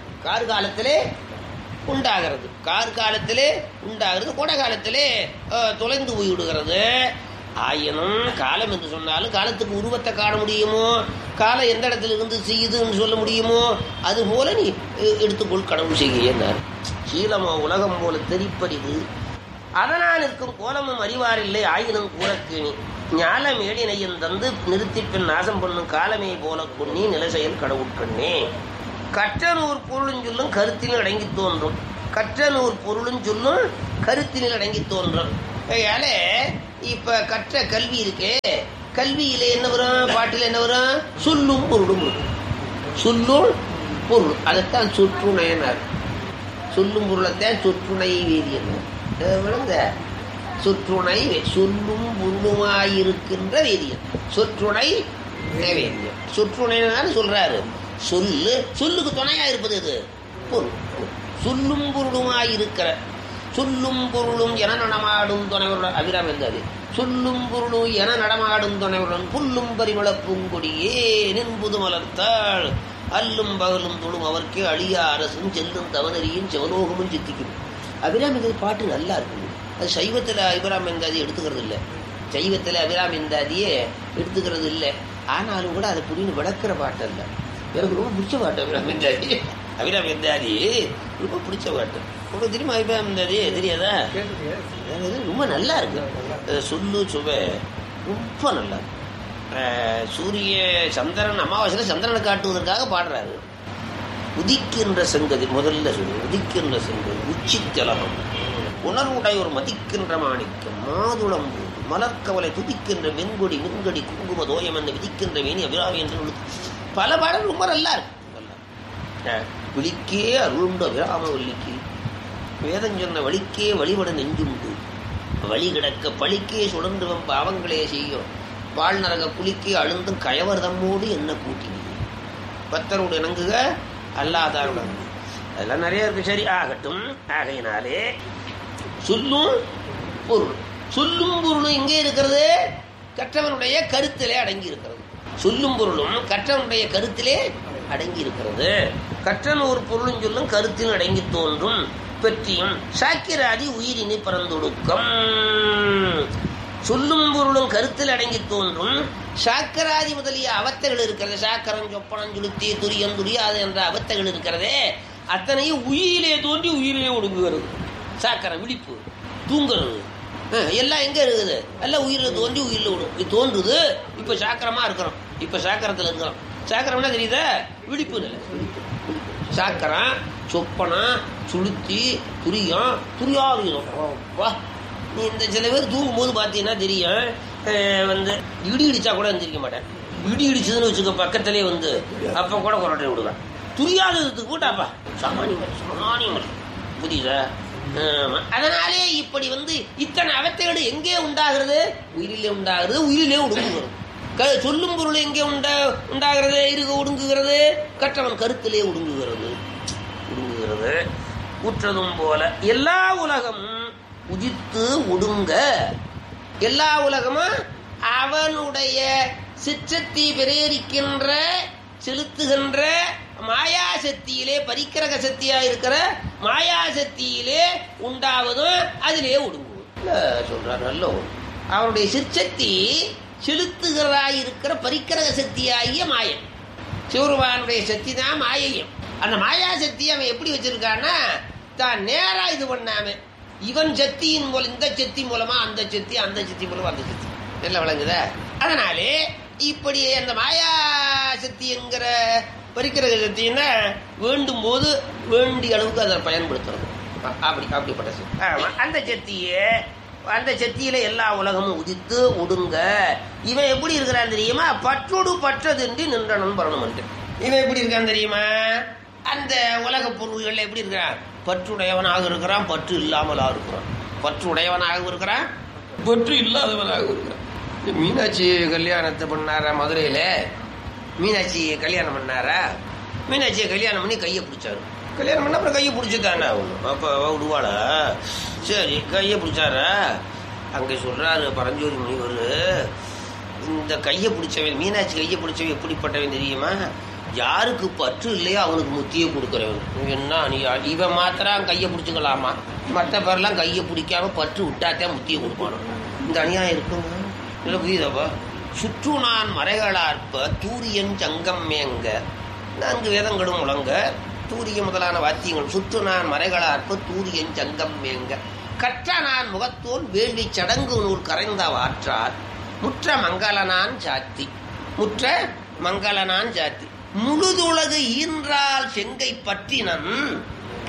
கோடை காலத்திலே தொலைந்து போய்விடுகிறது. ஆயினும் காலம் என்று சொன்னாலும் காலத்துக்கு உருவத்தை காண முடியுமோ? காலம் எந்த இடத்துல இருந்து செய்யுதுன்னு சொல்ல முடியுமோ? அது போல நீ எடுத்துக்கொள், கடவுள் செய்ய. சீலமோ உலகம் போல தெரிப்பறிது, அதனால் இருக்கும் கோலமும் அறிவாரில்லை. ஆயினும் கூறக்கேணி ஞாலம் ஏடினையும் தந்து நிறுத்தி பின் நாசம் பண்ணும் காலமே போல கொன்னி நில செயல் கடவுட்கண்ணே. கற்றனூர் பொருளும் சொல்லும் கருத்திலும் அடங்கி தோன்றும் கற்ற நூறு பொருளும் சொல்லும் கருத்தினில் அடங்கி தோன்றும். அதனால இப்ப கற்ற கல்வி இருக்கே, கல்வியில என்ன வரும், பாட்டில் என்ன வரும், சொல்லும் பொருளும் வரும். சொல்லும் பொருள் அதைத்தான் சொற்றுணையினார். சொல்லும் பொருளைத்தான் சொற்றுணை வேதியன் விளங்க. சொற்றுணை சொல்லும் பொருளுமாயிருக்கின்ற வேதியன் சொற்றுணை வேதியம். சொற்றுணைன்னு சொல்றாரு. சொல்லு, சொல்லுக்கு துணையா இருப்பது இது பொருள். சொல்லும் பொருளுமாயிருக்கிற, சொல்லும் பொருளும் என நடமாடும் துணைவருடன் அபிராமி இருந்தாரு. சொல்லும் பொருளும் என நடமாடும் துணைவருடன் புல்லும் பரிமள பூங்கொடியே நின்புது மலர்த்தாள் அல்லும் பகலும் தொழும் அவர்க்கே அழியா அரசும் செல்லும் தவனரியும் செவலோகமும் சித்திக்கும். அபிராமி பாட்டு நல்லா இருக்கு. அது சைவத்தில் அபிராமி இருந்தாதி எடுத்துக்கிறது இல்லை, சைவத்தில் அபிராமி இருந்தாதியே எடுத்துக்கிறது இல்லை. ஆனாலும் கூட அதை புரிந்து விளக்குற பாட்டு இல்லை. எனக்கு ரொம்ப பிடிச்ச பாட்டு அபிராமி இருந்தாதி. அபிராமி இருந்தாதி ரொம்ப பிடிச்ச பாட்டு. உங்களுக்கு தெரியுமா அபிராமி இருந்தாதி? தெரியாதா? ரொம்ப நல்லா இருக்கு. சொல்லு சுவை ரொம்ப நல்லா இருக்கு. சூரிய சந்திரன் அமாவாசையில் சந்திரனை காட்டுவதற்காக பாடுறாரு. உதிக்கின்ற செங்கதி முதல்ல சொல்லு. உதிக்கின்ற செங்கதி உச்சி திலகம் உணர்வுடையோர் மதிக்கின்ற மாணிக்கம் மாதுளம்பூ மலர்கவலை துதிக்கின்ற வெண்கொடி மின்கொடி குங்கும தோயம் என்று விதிக்கின்ற வேணி அபிராமி என்று பல பாடல் ரொம்ப நல்லா இருக்கு. விழிக்கே அருளுண்டு அபிராம வள்ளிக்கு வேதம் சொன்ன வழிக்கே வழிபட நெஞ்சுண்டு வழி கிடக்க பழிக்கே சுடர்ந்துவம் பாவங்களே செய்யும் பால் நரக குளிக்கே அழுந்தும் கயவர்தம்மோடு என்ன கூட்டினீங்க பக்தரோடு இணங்குக அல்லாதாருடன். அதெல்லாம் நிறைய இருக்கு. சரி ஆகட்டும். ஆகையினாலே சொல்லும் பொருள், சொல்லும் பொருளும் இங்கே இருக்கிறது கற்றவனுடைய கருத்திலே அடங்கி இருக்கிறது. சொல்லும் பொருளும் கற்றவனுடைய கருத்திலே அடங்கி இருக்கிறது. கற்றன் ஒரு பொருளும் சொல்லும் கருத்தில் அடங்கி தோன்றும் பெற்றியும் சாக்கிராதி உயிரினை பரந்தொடுக்கம். சொல்லும் பொருளும் கருத்தில் அடங்கி தோன்றும் சாக்கராதி முதலிய அவத்தைகள் இருக்கிறது. சாக்கரம் சொப்பனம் சுளுத்தி துரியம் துரியாது என்ற அவத்தைகள் இருக்கிறதே அத்தனையும் உயிரிலே தோன்றி உயிரிலே ஒடுங்குகிறது. சாக்கரம் விழிப்பு தூங்குறது எல்லாம் எங்க இருக்குது, எல்லாம் உயிரில் தோன்றி உயிரில் தோன்றுது. இப்ப சாக்கரமா இருக்கிறோம், இப்ப சாக்கரத்துல இருக்கிறோம். சாக்கரம்னா தெரியுதா? விழிப்பு நிலை. சாக்கரம் சொப்பனம் சுளுத்தி துரியம் துரியாது. நீ இந்த சில பேர் தூங்கும் போது பார்த்தீங்கன்னா தெரியும், இடி இடிச்சா கூட எந்திரிக்க மாட்டேன். இடி இடிச்சதுன்னு வச்சுக்க பக்கத்திலே அப்ப கூட கொரட்டை விடுவேன். துரியாததுக்கு கூட்டாப்பா சாமானியம் புரியுதா? அதனாலே இப்படி இத்தனை அவத்தைகள் எங்கே உண்டாகிறது? உயிரிலே உண்டாகிறது, உயிரிலே ஒடுங்குகிறது. சொல்லும் பொருள் எங்கே உண்டாகிறது? இருக ஒடுங்குகிறது. கற்றவன் கருத்திலே ஒடுங்குகிறது. உற்றதும் போல எல்லா உலகமும் உதித்து ஒடுங்க. எல்லா உலகமும் அவனுடைய சிற்றத்தை பிரேரிக்கின்ற செலுத்துகின்ற மாயாசக்தியிலே பரிக்கிரக சக்தியா இருக்கிற மாயாசக்தியிலே உண்டாவதும் அதிலே ஒடுங்குவது சொல்றார். நல்ல அவனுடைய சிற்சக்தி செலுத்துகிறதா இருக்கிற பரிக்கிரக சக்தியாகிய மாயன். சிவருமானுடைய சக்தி தான் மாயையும். அந்த மாயாசக்தி அவன் எப்படி வச்சிருக்கான்னா தான் நேரா இது பண்ணாம இவன் சக்தியின் மூலம் இந்த சக்தி மூலமா அந்த சக்தி, அந்த சக்தி மூலமா அந்த சக்தி எல்லாம் விளங்குத. அதனாலே இப்படி அந்த மாயா சக்தி என்கிற பரிக்கிரக சக்தின்னா வேண்டும் போது வேண்டிய அளவுக்கு அதை பயன்படுத்துறது. அப்படிப்பட்ட சக்தி. அந்த சக்தியே அந்த சக்தியில எல்லா உலகமும் உதித்து ஒடுங்க. இவன் எப்படி இருக்கிறான் தெரியுமா? பற்றோடு பற்றதின்றி நின்றனும் பரணும். இவன் எப்படி இருக்கான் தெரியுமா? அந்த உலக பொருள்கள் எப்படி இருக்கிறான்? பற்றுடையவனாக இருக்கிறான், பற்று இல்லாமலாக இருக்கிறான். பற்றுடையவனாக இருக்கிறான், பற்று இல்லாதவனாக இருக்கிறான். மீனாட்சி கல்யாணத்தை பண்ணாரா மதுரையில? மீனாட்சி கல்யாணம் பண்ணாரா? மீனாட்சியை கல்யாணம் பண்ணி கையை பிடிச்சாரு. கல்யாணம் பண்ண அப்புறம் கையை பிடிச்சிட்டானே ஆகணும். அப்ப விடுவாள? சரி கையை பிடிச்சாரா? அங்க சொல்றாரு பரஞ்சோதி முனிவர், இந்த கையை பிடிச்சவன் மீனாட்சி கையை பிடிச்சவன் எப்படிப்பட்டவன் தெரியுமா? யாருக்கு பற்று இல்லையோ அவனுக்கு முத்தியை கொடுக்குறவன். என்ன நீ இவன் மாத்திரம் கையை பிடிச்சிக்கலாமா? மற்ற பேரெல்லாம் கையை பிடிக்காம பற்று விட்டாத்தான் முத்தியை கொடுப்பானோ. இந்த அநியாயம் இருக்குங்க. இல்லை புரியுதாப்பா? சுற்று நான் மறைகளார்ப்ப தூரியன் சங்கம் மேங்க. நான்கு வேதங்களும் முழங்க தூரிய முதலான வாத்தியங்கள். சுற்று நான் மறைகளார்ப்ப தூரியன் சங்கம் மேங்க. கற்ற நான் முகத்தோன் வேள்வி சடங்கு நூல் கரைந்த வாற்றார் முற்ற மங்களனான் சாத்தி. முற்ற மங்களனான் சாத்தி முழுதுலகு ஈன்றால் செங்கை பற்றினன்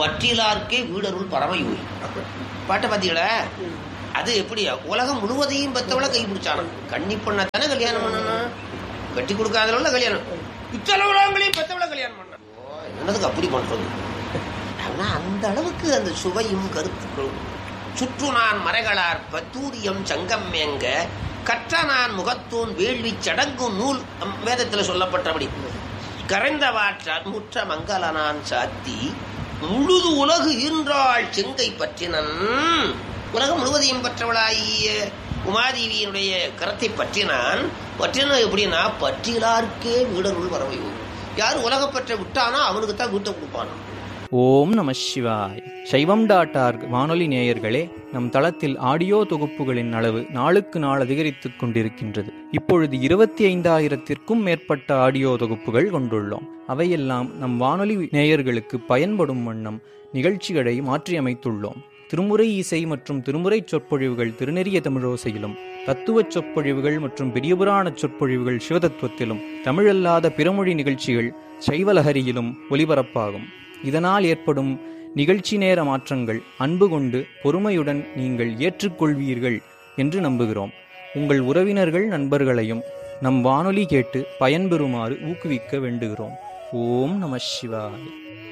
பற்றிலார்க்கே வீடருள் பரமயூரி. பாட்டை பாத்தீங்களா? அது எப்படி உலகம் முழுவதையும் பெத்தவள கை பிடிச்சான. கன்னி பொண்ண தானே கல்யாணம் பண்ணணும், கட்டி கொடுக்காதவள கல்யாணம். இத்தனை உலகங்களையும் பெத்தவள கல்யாணம் பண்ண என்னதுக்கு அப்படி பண்றது? ஆனா அந்த அளவுக்கு அந்த சுவையும் கருத்துக்களும். சுற்று நான் மறைகளார் பத்தூரியம் சங்கம் மேங்க கற்ற நான் முகத்தூன் வேள்வி சடங்கும் நூல் வேதத்தில் சொல்லப்பட்டபடி கரைந்த வாற்றால் முற்ற மங்கள நான் சாத்தி முழுது உலகு ஈன்றாள் செங்கை பற்றினன். உலகம் முழுவதையும் பற்றவளாகிய உமாதேவியினுடைய கரத்தை பற்றினான். பற்றின எப்படின்னா பற்றிலார்க்கே வீடருள் வரவையும். யார் உலகப்பற்ற விட்டானா அவனுக்கு தான் வீட்டை கொடுப்பானா. ஓம் நம சிவாய். சைவம்.org வானொலி நேயர்களே, நம் தளத்தில் ஆடியோ தொகுப்புகளின் அளவு நாளுக்கு நாள் அதிகரித்துக் கொண்டிருக்கின்றது. இப்பொழுது 25,000-க்கும் மேற்பட்ட ஆடியோ தொகுப்புகள் கொண்டுள்ளோம். அவையெல்லாம் நம் வானொலி நேயர்களுக்கு பயன்படும் வண்ணம் நிகழ்ச்சிகளை மாற்றியமைத்துள்ளோம். திருமுறை இசை மற்றும் திருமுறை சொற்பொழிவுகள் திருநெறிய தமிழோசையிலும், தத்துவச் சொற்பொழிவுகள் மற்றும் பெரியபுராண சொற்பொழிவுகள் சிவதத்துவத்திலும், தமிழல்லாத பிறமொழி நிகழ்ச்சிகள் சைவலஹரியிலும் ஒலிபரப்பாகும். இதனால் ஏற்படும் நிகழ்ச்சி நேர மாற்றங்கள் அன்பு கொண்டு பொறுமையுடன் நீங்கள் ஏற்றுக்கொள்வீர்கள் என்று நம்புகிறோம். உங்கள் உறவினர்கள் நண்பர்களையும் நம் வானொலி கேட்டு பயன்பெறுமாறு ஊக்குவிக்க வேண்டுகிறோம். ஓம் நம சிவாய.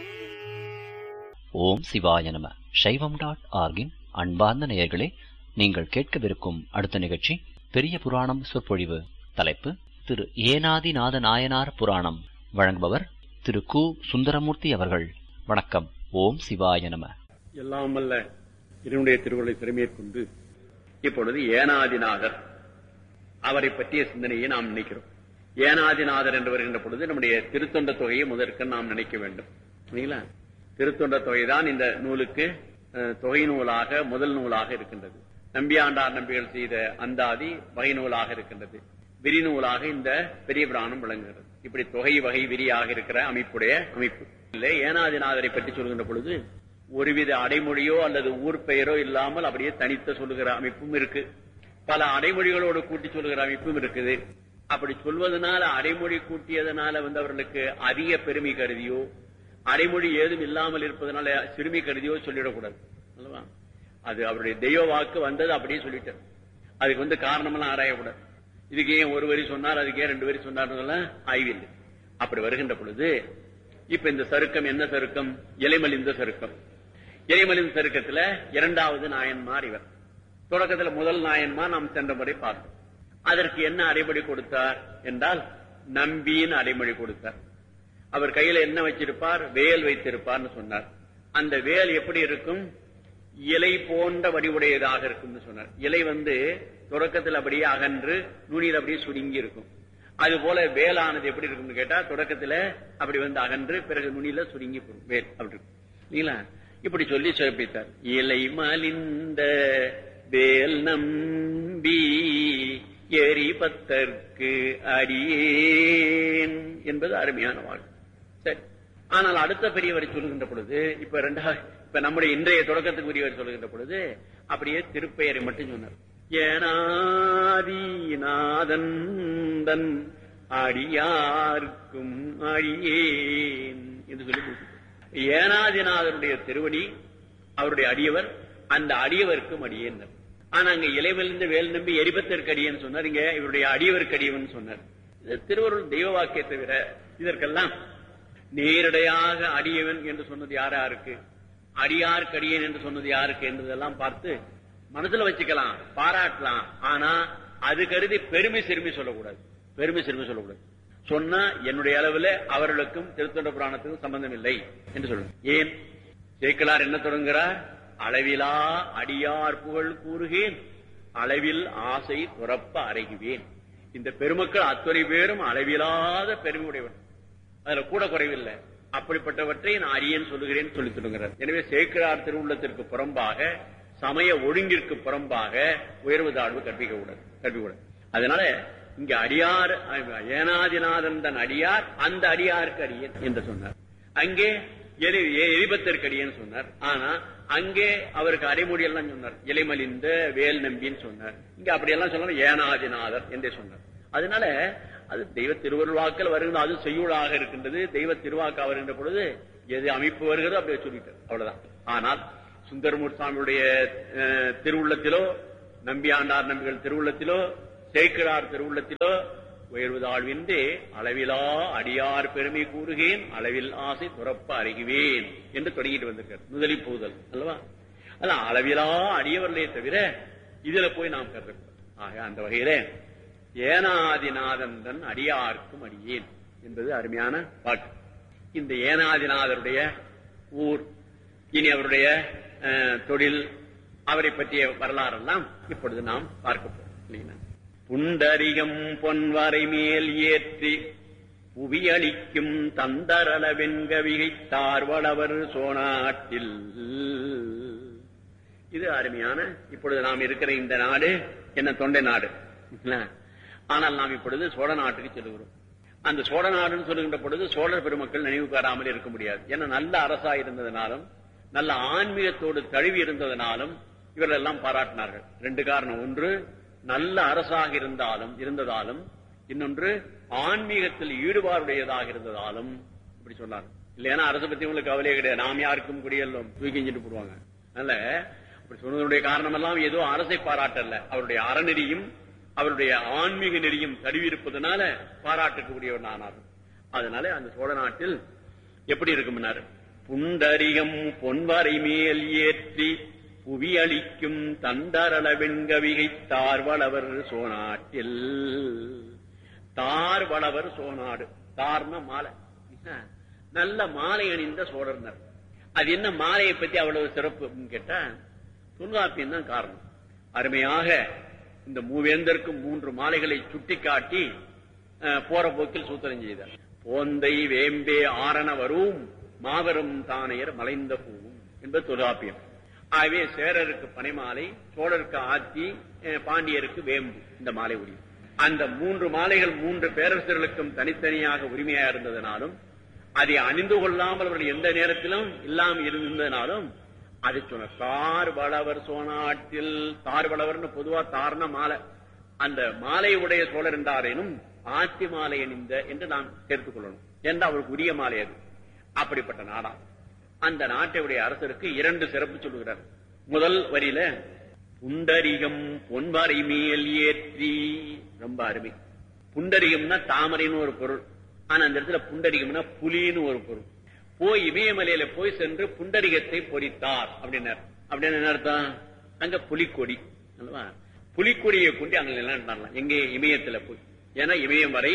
ஓம் சிவாய நம. சைவம்.org அன்பார்ந்த நேயர்களே, நீங்கள் கேட்கவிருக்கும் அடுத்த நிகழ்ச்சி பெரிய புராணம் சொற்பொழிவு. தலைப்பு திரு ஏனாதிநாத நாயனார் புராணம். வழங்குபவர் திரு கு. சுந்தரமூர்த்தி அவர்கள். வணக்கம். ஓம் சிவாய நம. எல்லாம் வல்ல இறைவனுடைய திருவுருளை திறமேற்கொண்டு இப்பொழுது ஏனாதிநாதர் அவரை பற்றிய சிந்தனையை நாம் நினைக்கிறோம். ஏனாதிநாதர் என்று வருகின்ற பொழுது நம்முடைய திருத்தொண்ட தொகையை முதற்க நாம் நினைக்க வேண்டும். இல்லைங்களா? திருத்தொண்ட தொகைதான் இந்த நூலுக்கு தொகை நூலாக முதல் நூலாக இருக்கின்றது. நம்பியாண்டார் நம்பிகள் செய்த அந்தாதி வகை நூலாக இருக்கின்றது. விரி நூலாக இந்த பெரிய புராணம் விளங்குகிறது. இப்படி தொகை வகை விரியாக இருக்கிற அமைப்புடைய அமைப்பு இல்லை. ஏனாதிநாதரை பற்றி சொல்கின்ற பொழுது ஒருவித அடைமொழியோ அல்லது ஊர் பெயரோ இல்லாமல் அப்படியே தனித்த சொல்லுகிற அமைப்பும் இருக்கு. பல அடைமொழிகளோடு கூட்டி சொல்லுகிற அமைப்பும் இருக்குது. அப்படி சொல்வதனால அடைமொழி கூட்டியதனால அவர்களுக்கு அதிக பெருமை கருதியோ, அடைமொழி ஏதும் இல்லாமல் இருப்பதனால சிறுமி கருதியோ சொல்லிடக்கூடாது அல்லவா? அது அவருடைய தெய்வ வாக்கு வந்தது அப்படியே சொல்லிட்டார். அதுக்கு காரணமெல்லாம் ஆராயக்கூடாது. இதுக்கு ஏன் ஒரு வரி சொன்னார், அதுக்கு ஏன் 2 வரி சொன்னார் ஆய்வில்லை. அப்படி வருகின்ற பொழுது இப்ப இந்த சருக்கம் என்ன சருக்கம்? இலைமலிந்த சருக்கம். இலைமலிந்த சருக்கத்துல 2வது நாயன்மார் இவர். தொடக்கத்துல முதல் நாயன்மார் நாம் சென்ற முறை பார்த்தோம். அதற்கு என்ன அடைமொழி கொடுத்தார் என்றால் நம்பின்னு அடைமொழி கொடுத்தார். அவர் கையில என்ன வச்சிருப்பார்? வேல் வைத்திருப்பார்னு சொன்னார். அந்த வேல் எப்படி இருக்கும்? இலை போன்ற வடிவுடையதாக இருக்கும் சொன்னார். இலை தொடக்கத்தில் அப்படியே அகன்று நுனியில் அப்படியே சுருங்கி இருக்கும். அது போல வேலானது எப்படி இருக்கும்னு கேட்டா தொடக்கத்துல அப்படி அகன்று பிறகு நுனியில சுருங்கி போடும் வேல் அப்படி இருக்கும். இப்படி சொல்லி சிறப்பித்தார். இலை மலிந்த வேல் நம்பி எரிபத்தற்கு அடியேன் என்பது அருமையான வாழ்க்கை. சரி, ஆனால் அடுத்த பெரியவரை சொல்லுகின்ற பொழுது இப்ப நம்முடைய இன்றைய தொடக்கத்துக்கு உரியவர் சொல்லுகின்ற பொழுது அப்படியே திருப்பெயரை மட்டும் சொன்னார். ஏனாதிநாதன் தன் அடியார்க்கும் அடியேன் என்று சொல்லி ஏனாதிநாதனுடைய திருவடி, அவருடைய அடியவர், அந்த அடியவருக்கும் அடியேன். ஆனா அங்க இலைமலிந்த வேல் நம்பி எரிபத்திற்கு அடியேன்னு சொன்னார். இங்க இவருடைய அடியவருக்கு அடியவன் சொன்னார். திருவருள் தெய்வ வாக்கிய தவிர இதற்கெல்லாம் நேரடியாக அடியவன் என்று சொன்னது யாருக்கு, அடியாருக்கு அடியேன் என்று சொன்னது யாருக்கு என்பதெல்லாம் பார்த்து மனசுல வச்சுக்கலாம், பாராட்டலாம். ஆனா அது கருதி பெருமை சிறுமி சொல்லக்கூடாது. பெருமை சிறுமி சொல்லக்கூடாது. சொன்னா என்னுடைய அளவுல அவர்களுக்கும் திருத்தொண்ட புராணத்துக்கும் சம்பந்தம் இல்லை என்று சொல்லுங்க. ஏன் சேக்கிழார் என்ன தொடங்குகிறார்? அளவிலா அடியார் புகழ் கூறுகேன், அளவில் ஆசை துறப்ப அறைகுவேன். இந்த பெருமக்கள் அத்துறை பேரும் அளவிலாத பெருமை உடையவர், அதுல கூட குறைவில்லை. அப்படிப்பட்டவற்றை நான் அரியன் சொல்லுகிறேன் சொல்லி சொல்லுகிறார். எனவே சேக்கிழார் திருவுள்ளத்திற்கு புறம்பாக, சமய ஒழுங்கிற்கு புறம்பாக உயர்வு தாழ்வு கற்பிக்கூடாது. அதனால இங்க அடியார் ஏனாதிநாதன் தன் அடியார், அந்த அடியாருக்கு அடியேன் என்று சொன்னார். அங்கே எரிபத்திற்கு அடியேன்னு சொன்னார். ஆனா அங்கே அவருக்கு அடைமொழி எல்லாம் சொன்னார். இலைமலிந்த வேல் நம்பின்னு சொன்னார். இங்க அப்படியெல்லாம் சொன்னார் ஏனாதிநாதர் என்றே சொன்னார். அதனால அது தெய்வ திருவருள்வாக்கள் வருகின்ற, அது செய்யுளாக இருக்கின்றது. தெய்வ திருவாக்கா வருகின்ற பொழுது எது அமைப்பு வருகிறதோ அப்படியே சொல்லிட்டார், அவ்வளவுதான். ஆனால் சுந்தரமூர்த்தி சுவாமியுடைய திருவுள்ளத்திலோ, நம்பியாண்டார் நம்பிகள் திருவுள்ளத்திலோ, சேக்கிழார் திருவுள்ளத்திலோ உயர்வுதாழ்வின்றே அளவிலா அடியார் பெருமை கூறுகேன், அளவில் ஆசை துறப்ப அறிகுவேன் என்று தொடங்கிட்டு வந்திருக்கார். முதலி போதல் அல்லவா? அதான் அளவிலா அடியவர்களே தவிர இதுல போய் நாம் கருதுகிறோம். ஆக அந்த வகையில ஏனாதிநாதன் தன் அடியார்க்கும் அடியேன் என்பது அருமையான பாட்டு. இந்த ஏனாதிநாதருடைய ஊர், இனி அவருடைய தொழில், அவரை பற்றிய வரலாறெல்லாம் இப்பொழுது நாம் பார்க்க போறோம் இல்லைங்களா? புண்டரிகம் பொன்வரை மேல் ஏற்றி புவியளிக்கும் தந்தரள வெண்கவிகைத்தார் வளவர் சோனாட்டில். இது அருமையான, இப்பொழுது நாம் இருக்கிற இந்த நாடு என்ன தொண்டை நாடு. ஆனால் நாம் இப்பொழுது சோழ நாட்டுக்கு செல்கிறோம். அந்த சோழ நாடுன்னு சொல்லுகின்ற பொழுது சோழர் பெருமக்கள் நினைவு பெறாமல் இருக்க முடியாது. ஏன்னா நல்ல அரசா இருந்ததுனாலும், நல்ல ஆன்மீகத்தோடு தழுவி இருந்ததுனாலும் இவர்கள் எல்லாம் பாராட்டினார்கள். ரெண்டு காரணம். ஒன்று, நல்ல அரசாக இருந்ததாலும், இன்னொன்று ஆன்மீகத்தில் ஈடுபாடுடையதாக இருந்ததாலும் இப்படி சொன்னார். இல்லைன்னா அரசை பத்தி உங்களுக்கு கவலையே கிடையாது, நாம் யாருக்கும் குடியெல்லாம் தூக்கிஞ்சிட்டு போடுவாங்க. அதனால அப்படி சொன்னதனுடைய காரணம் எல்லாம் ஏதோ அரசை பாராட்டல்ல, அவருடைய அறநெறியும் அவருடைய ஆன்மீக நெறியும் தழுவி இருப்பதனால பாராட்டக்கூடியவர் ஆனார். அதனால அந்த சோழ நாட்டில் எப்படி இருக்கும்னாரு, புண்டரிகம் பொன்வரை மேல் ஏற்றி புவியளிக்கும் தண்டரள வெண்கவிகை தார்வளவர் சோநாட்டில். தார்வளவர் சோநாடு, தார்னா மாலை, நல்ல மாலை அணிந்த சோழர்னர். அது என்ன மாலையை பத்தி அவ்வளவு சிறப்பு கேட்டா தொல்காப்பியம் தான் காரணம். அருமையாக இந்த மூவேந்தருக்கும் 3 மாலைகளை சுட்டிக்காட்டி போற போக்கில் சூத்திரம் செய்தார். போந்தை வேம்பே ஆரண வரும் மாபெரும் தானையர் மலைந்த பூவும் என்பது தொல்காப்பியம். ஆகவே சேரருக்கு பனைமாலை, சோழருக்கு ஆத்தி, பாண்டியருக்கு வேம்பு இந்த மாலை உரிமை. அந்த 3 மாலைகள் 3 பேரரசர்களுக்கும் தனித்தனியாக உரிமையா இருந்ததனாலும், அதை அணிந்து கொள்ளாமல் அவர்கள் எந்த நேரத்திலும் இல்லாமல் இருந்ததனாலும் அதை சொன்ன தார் வளவர் சோநாட்டில். தார் வளவர்னு பொதுவா தார்ன மாலை, அந்த மாலை உடைய சோழர் என்றாரேனும் ஆத்தி மாலை அணிந்த என்று நாம் சேர்த்துக் கொள்ளணும். என்று அவருக்கு உரிய மாலை அது. அப்படிப்பட்ட நாடா அந்த நாட்டுடைய அரசருக்கு 2 சிறப்பு சொல்லுகிறார். முதல் வரியில புண்டரிகம் பொன்வரை மேல் ஏற்றி, ரொம்ப அருமை. புண்டரிகம்னா தாமரைன்னு ஒரு பொருள், ஆனா அந்த இடத்துல புண்டரிகம்னா புலின்னு ஒரு பொருள். போய் இமயமலையில போய் சென்று புண்டரிகத்தை பொறித்தார் அப்படின்னார். அப்படின்னு என்ன அர்த்தம்? அங்க புலிக்கொடி அல்லவா? புலிக்கொடியை கொண்டு அங்க எல்லாம் எங்க இமயத்துல போய், ஏன்னா இமயம் வரை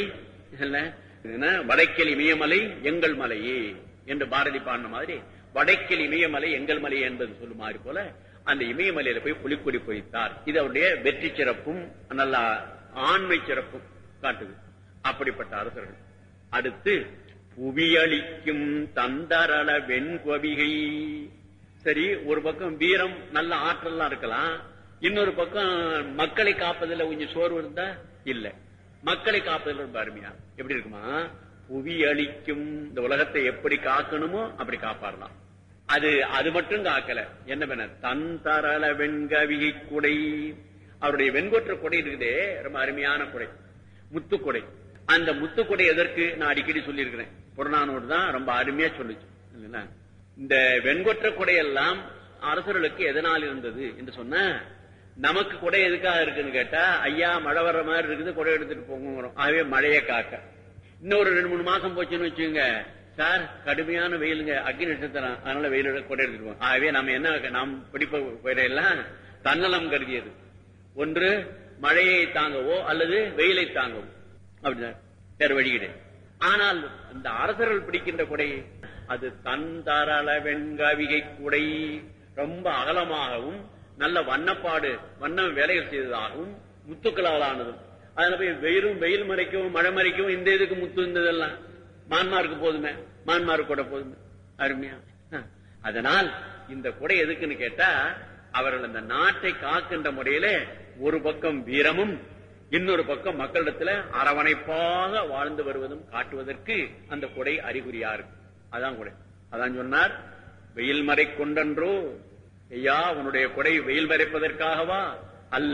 வடக்கில் இமயமலை எங்கள் மலையே என்று பாரதி பாடின மாதிரி வடக்கில் இமயமலை எங்கள் மலை என்பது சொல்லும் மாதிரி போல அந்த இமயமலையில போய் புலிக்கொடி பொறித்தார். இது அவருடைய வெற்றி சிறப்பும் நல்ல ஆண்மை சிறப்பும் காட்டுது. அப்படிப்பட்ட அரசர்கள். அடுத்து புவியளிக்கும் தந்தரள வெண்கவிகை. சரி, ஒரு பக்கம் வீரம் நல்ல ஆற்றல்லாம் இருக்கலாம், இன்னொரு பக்கம் மக்களை காப்பதில் கொஞ்சம் சோர்வு இருந்தா இல்ல, மக்களை காப்பதில் ரொம்ப அருமையா எப்படி இருக்குமா, புவியளிக்கும் இந்த உலகத்தை எப்படி காக்கணுமோ அப்படி காப்பாடலாம். அது மட்டும் காக்கல, என்ன பண்ண தந்தரள வெண்கவிகை குடை. அவருடைய வெண்கொற்ற கொடை இருக்குதே, ரொம்ப அருமையான கொடை, முத்துக்கொடை. அந்த முத்துக்கொடை எதற்கு நான் அடிக்கடி சொல்லியிருக்கிறேன், புறநானூறு தான் ரொம்ப அருமையா சொல்லுச்சு. இந்த வெண்கொற்ற கொடையெல்லாம் அரசர்களுக்கு எதனால் இருந்தது என்று சொன்ன, நமக்கு கொடை எதுக்காக இருக்குன்னு கேட்டா, ஐயா மழை வர்ற மாதிரி இருக்குது, கொடை எடுத்துட்டு போங்கிறோம். ஆகவே மழையை காக்க. இன்னொரு 2-3 மாசம் போச்சுன்னு வச்சுங்க, சார் கடுமையான வெயிலுங்க, அக்னி நட்சத்திரம், அதனால வெயில் கொடை எடுத்துட்டு போவோம். ஆகவே நம்ம என்ன, நாம் படிப்ப கொடையெல்லாம் தன்னலம் கருதியது. ஒன்று மழையை தாங்கவோ அல்லது வெயிலை தாங்கவோ, அப்படிதான், வேற வழி கிடையாது. ஆனால் இந்த அரசர்கள் பிடிக்கின்ற கொடை அது தந்தரள வெண்கவிகை குடை, ரொம்ப அகலமாகவும் நல்ல வண்ணப்பாடு வண்ணம் வேலைகள் செய்ததாகவும் முத்துக்களால் ஆனதும். அதனால போய் வெயில் மறைக்கவும் மழை மறைக்கவும் இந்த இதுக்கு முத்து இருந்ததெல்லாம் மான்மாருக்கு போதுமே, மான்மாருக்கு கூட போதுமே, அருமையா. அதனால் இந்த கொடை எதுக்குன்னு கேட்டா, அவர்கள் அந்த நாட்டை காக்கின்ற முறையில ஒரு பக்கம் வீரமும் இன்னொரு பக்கம் மக்களிடத்துல அரவணைப்பாக வாழ்ந்து வருவதும் காட்டுவதற்கு அந்த கொடை அறிகுறியா இருக்கு. அதான் கொடை. அதான் சொன்னார், வெயில் மறை கொண்டன்றோ ஐயா, உன்னுடைய கொடை வெயில் மறைப்பதற்காகவா? அல்ல,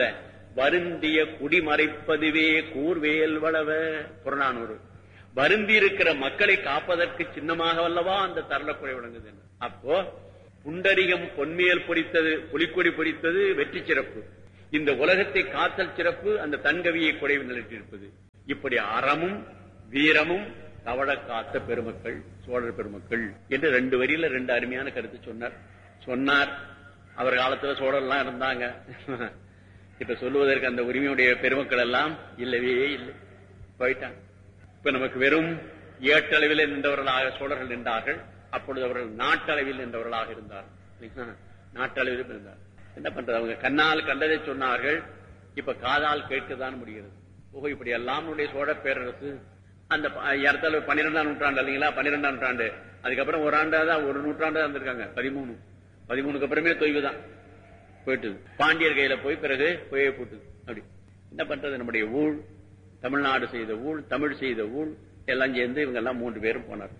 வருந்திய குடிமறைப்பதுவே கூர்வேல் வளவ. புறநானூறு. வருந்தி இருக்கிற மக்களை காப்பதற்கு சின்னமாக வல்லவா அந்த தரலக்குறை விளங்குது. அப்போ புண்டரிகம் பொன்மேல் பொறித்தது, புலிக்கொடி பொறித்தது வெற்றி சிறப்பு. இந்த உலகத்தை காத்தல் சிறப்பு அந்த தன்கவியை குறைவு நிலைத்திருப்பது. இப்படி அறமும் வீரமும் தவழ காத்த பெருமக்கள் சோழர் பெருமக்கள் என்று 2 வரியில 2 அருமையான கருத்து சொன்னார். அவர் காலத்துல சோழர்லாம் இருந்தாங்க. இப்ப சொல்லுவதற்கு அந்த உரிமையுடைய பெருமக்கள் எல்லாம் இல்லவே இல்லை, போயிட்டாங்க. இப்ப நமக்கு வெறும் ஏட்டளவில் நின்றவர்களாக சோழர்கள் நின்றார்கள். அப்பொழுது அவர்கள் நாட்டளவில் நின்றவர்களாக இருந்தார்கள். நாட்டளவில் இருந்தார். என்ன பண்றது? அவங்க கண்ணால் கண்டதை சொன்னார்கள், இப்ப காதால் கேட்கத்தான் முடிகிறது. இப்படி எல்லாம் சோழ பேரரசு அந்த 12ஆம் நூற்றாண்டு இல்லைங்களா? 12ஆம் நூற்றாண்டு. அதுக்கப்புறம் ஒரு ஆண்டாதான், ஒரு நூற்றாண்டா இருந்திருக்காங்க. 13க்கு அப்புறமே தொய்வு தான் போயிட்டு பாண்டியர் கையில போய் பிறகு போய் போட்டுது. அப்படி என்ன பண்றது? நம்முடைய ஊழ், தமிழ்நாடு செய்த ஊழ், தமிழ் செய்த ஊழ் எல்லாம் சேர்ந்து இவங்க எல்லாம் 3 பேரும் போனார்.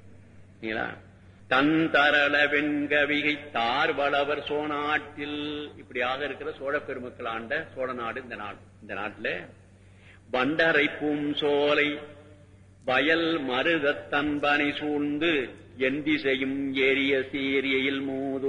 தன் தரள வெண்கவிகை தார் வளவர் சோநாட்டில். இப்படியாக இருக்கிற சோழ பெருமக்கள் ஆண்ட சோழ நாடு இந்த நாடு. இந்த நாட்டுல வண்டரை பூம் சோலை வயல் மருத தன்பனை சூழ்ந்து என் திசையும் ஏரிய சீரியையில்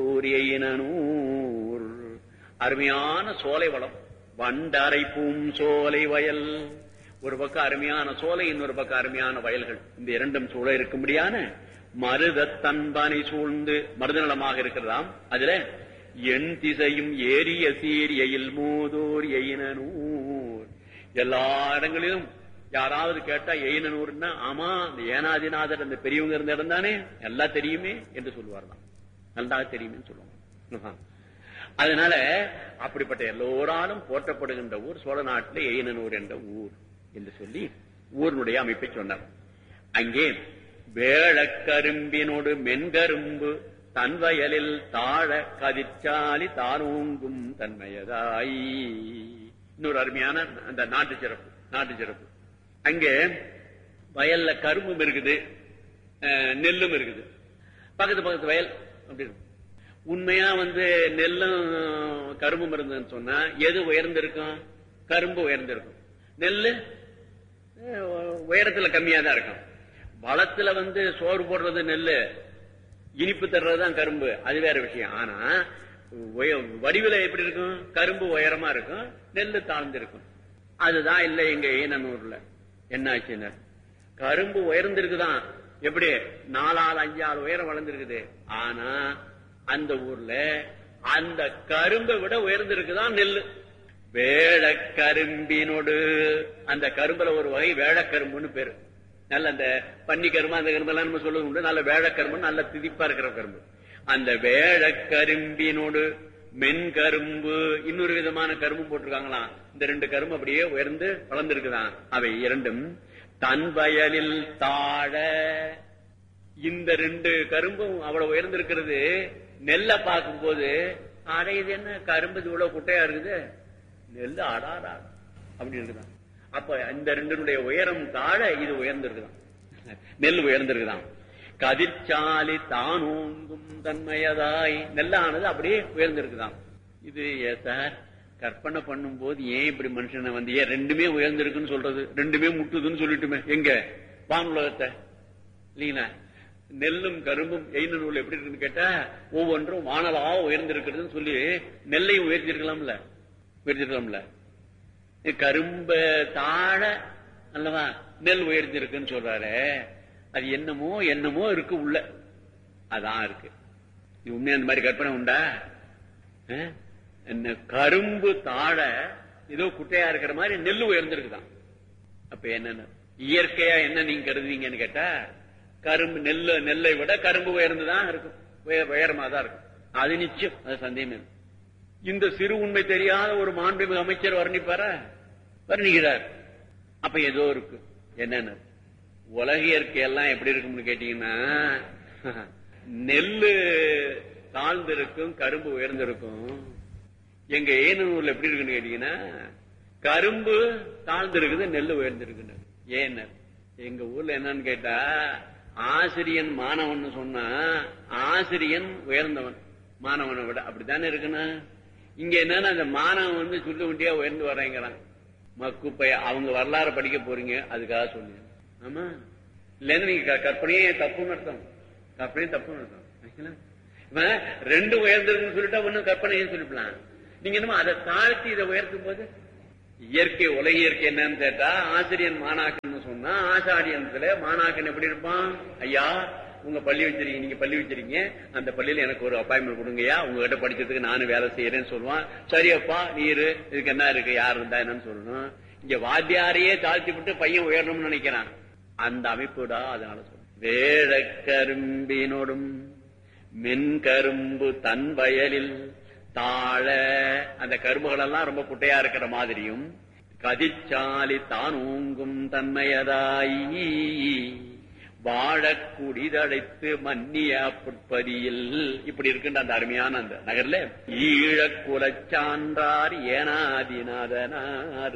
மூதூரியனூர். அருமையான சோலை வளம். வண்டரை பூம் சோலை வயல். ஒரு பக்கம் அருமையான சோலை, இன்னொரு பக்கம் அருமையான வயல்கள். இந்த 2ம் சூழ இருக்கும்படியான மருத தன்பனை சூழ்ந்து மருதநலமாக இருக்கிறதாம். அதுல என் திசையும் ஏரிய சீரியையில் மூதூர் எயினூர். எல்லா இடங்களிலும் யாராவது கேட்டா எயினூர்னா ஆமா அந்த ஏனாதிநாதர் அந்த பெரியவங்க இருந்த இடம் தானே, எல்லாம் தெரியுமே என்று சொல்லுவார்தான். நல்லா தெரியுமே சொல்லுவாங்க. அதனால அப்படிப்பட்ட எல்லோராலும் போற்றப்படுகின்ற ஊர் சோழ நாட்டில் எயினூர் என்ற ஊர் என்று சொல்லி ஊரினுடைய அமைப்பை சொன்னார். அங்கே வேளக்கரும்பினோடு மென்கரும்பு தன் வயலில் தாழ கதிர்ச்சாலி தானோங்கும் தன்மையதாய். இன்னொரு அருமையான அந்த நாட்டு சிறப்பு. அங்கே வயல்ல கரும்பும் இருக்குது, நெல்லும் இருக்குது. பக்கத்து வயல் அப்படி இருக்கும். உண்மையா நெல்லும் கரும்பும் இருந்ததுன்னு சொன்னா எது உயர்ந்திருக்கும்? கரும்பு உயர்ந்திருக்கும். நெல்லு உயரத்துல கம்மியா தான் இருக்கும். வளத்துல சோறு போடுறது நெல்லு, இனிப்பு தர்றதுதான் கரும்பு, அது வேற விஷயம். ஆனா வடிவில எப்படி இருக்கும்? கரும்பு உயரமா இருக்கும், நெல்லு தாழ்ந்து இருக்கும். அதுதான் இல்ல எங்க ஏனூர்ல. என்ன ஆச்சுன்னு, கரும்பு உயர்ந்திருக்குதான். எப்படி 4-5 உயரம் வளர்ந்துருக்குது. ஆனா அந்த ஊர்ல அந்த கரும்பை விட உயர்ந்திருக்குதான் நெல்லு. வேளக்கரும்பினோடு, அந்த கரும்புல ஒரு வகை வேளக்கரும்புன்னு பேரு. நல்ல அந்த பன்னி கரும்பு அந்த கரும்பெல்லாம் நம்ம சொல்லுவது உண்டு. நல்ல வேளக்கரும்பு, நல்ல திதிப்பா இருக்கிற கரும்பு. அந்த வேளக்கரும்பினோடு மென்கரும்பு, இன்னொரு விதமான கரும்பு போட்டிருக்காங்களாம். இந்த 2 கரும்பு அப்படியே உயர்ந்து வளர்ந்திருக்குதான். அவை 2ம் தன் வயலில் தாழ. இந்த 2 கரும்பும் அவ்வளவு உயர்ந்திருக்கிறது. நெல்ல பார்க்கும் போது அடையுது என்ன கரும்பு இவ்வளவு குட்டையா இருக்குது, நெல்லு ஆடாடா அப்படி இருக்குதான். அப்ப இந்த 2னுடைய உயரம் தாழ இது உயர்ந்திருக்குதான், நெல் உயர்ந்திருக்குதான். கதிர்ச்சாலி தானோங்கும் தன்மையதாய், நெல்லானது அப்படியே உயர்ந்திருக்குதான். இது சார் கற்பனை பண்ணும் போது ஏன் இப்படி மனுஷனை ஏன் 2மே உயர்ந்திருக்குன்னு சொல்றது? 2மே முட்டுதுன்னு சொல்லிட்டுமே எங்க வானுலகத்தை இல்லீங்களா? நெல்லும் கரும்பும் எயினூர்ல எப்படி இருக்குன்னு கேட்டா ஒவ்வொன்றும் வானலா உயர்ந்திருக்கிறதுன்னு சொல்லி நெல்லையும் உயர்த்திருக்கலாம்ல. கரும்ப தாழ அல்லவா நெல் உயர்ந்திருக்குன்னு சொல்றாரு. அது என்னமோ இருக்கு உள்ள, அதான் இருக்கு. உண்மையா அந்த மாதிரி கற்பனை உண்டா? என்ன கரும்பு தாழ ஏதோ குட்டையா இருக்கிற மாதிரி நெல்லு உயர்ந்திருக்குதான். அப்ப என்ன இயற்கையா என்ன நீங்க கருதுவீங்கன்னு கேட்டா கரும்பு நெல்லை விட கரும்பு உயர்ந்துதான் இருக்கும், உயரமா தான் இருக்கும். அது நிச்சயம், அது சந்தேகம். இந்த சிறு உண்மை தெரியாத ஒரு மாண்புமிகு அமைச்சர் வர்ணிக்கிறார். அப்ப ஏதோ இருக்கு. என்னன்னு உலக இயற்கையெல்லாம் எப்படி இருக்கும்னு கேட்டீங்கன்னா, நெல்லு தாழ்ந்து இருக்கும், கரும்பு உயர்ந்திருக்கும். எங்க ஏனூர்ல எப்படி இருக்குன்னு கேட்டீங்கன்னா கரும்பு தாழ்ந்து இருக்குது, நெல்லு உயர்ந்திருக்கு. ஏன்னு எங்க ஊர்ல என்னன்னு கேட்டா, ஆசிரியன் மாணவன் சொன்னா ஆசிரியன் உயர்ந்தவன் மாணவனை விட, அப்படித்தானே இருக்குன்னா. இங்க என்னன்னா அந்த மானம் வந்து சுட்டு வண்டியா உயர்ந்து வர்றேங்கிறான். மக்குப்பைய அவங்க வரலாறு படிக்க போறீங்க, அதுக்காக சொன்னீங்க. ஆமா, இல்லன்னு நீங்க கற்பனையே தப்புன்னு அர்த்தம். கற்பனையே தப்புன்னு அர்த்தம். ரெண்டு உயர்ந்ததுன்னு சொல்லிட்டா ஒன்னும் கற்பனையே சொல்லிக்கலாம். நீங்க என்னமோ அதை தாழ்த்தி இதை உயர்த்தும் போது இயற்கை உலக இயற்கை என்னன்னு கேட்டா ஆசிரியன் மாணாக்கன்னு சொன்னா ஆசாரியத்துல மாணாக்கன் எப்படி இருப்பான்? ஐயா உங்க பள்ளி வச்சிருக்கீங்க, நீங்க பள்ளி வச்சிருக்கீங்க, அந்த பள்ளியில எனக்கு ஒரு அப்பாயின்மெண்ட் கொடுங்கய்யா, உங்ககிட்ட படிச்சதுக்கு நானும் வேலை செய்யறேன்னு சொல்லுவான். சரியப்பா நீரு இதுக்கு என்ன இருக்கு, யார் இருந்தா என்னன்னு சொல்லணும். இங்க வாத்தியாரையே தாழ்த்தி விட்டு பையன் உயரணும்னு நினைக்கிறான். அந்த அமைப்புடா. அதனால சொல்ல வேழக்கரும்பினோடும் மென்கரும்பு தன் வயலில் தாழ, அந்த கரும்புகள் எல்லாம் ரொம்ப குட்டையா இருக்கிற மாதிரியும் கதிச்சாலி தான் ஊங்கும் தன்மையதாயி வாழக்குடிதடைத்து மன்னிய புட்பதியில் இப்படி இருக்கின்ற அந்த அருமையான அந்த நகர்ல ஈழக்குலச் சான்றார் ஏனாதிநாதனார்.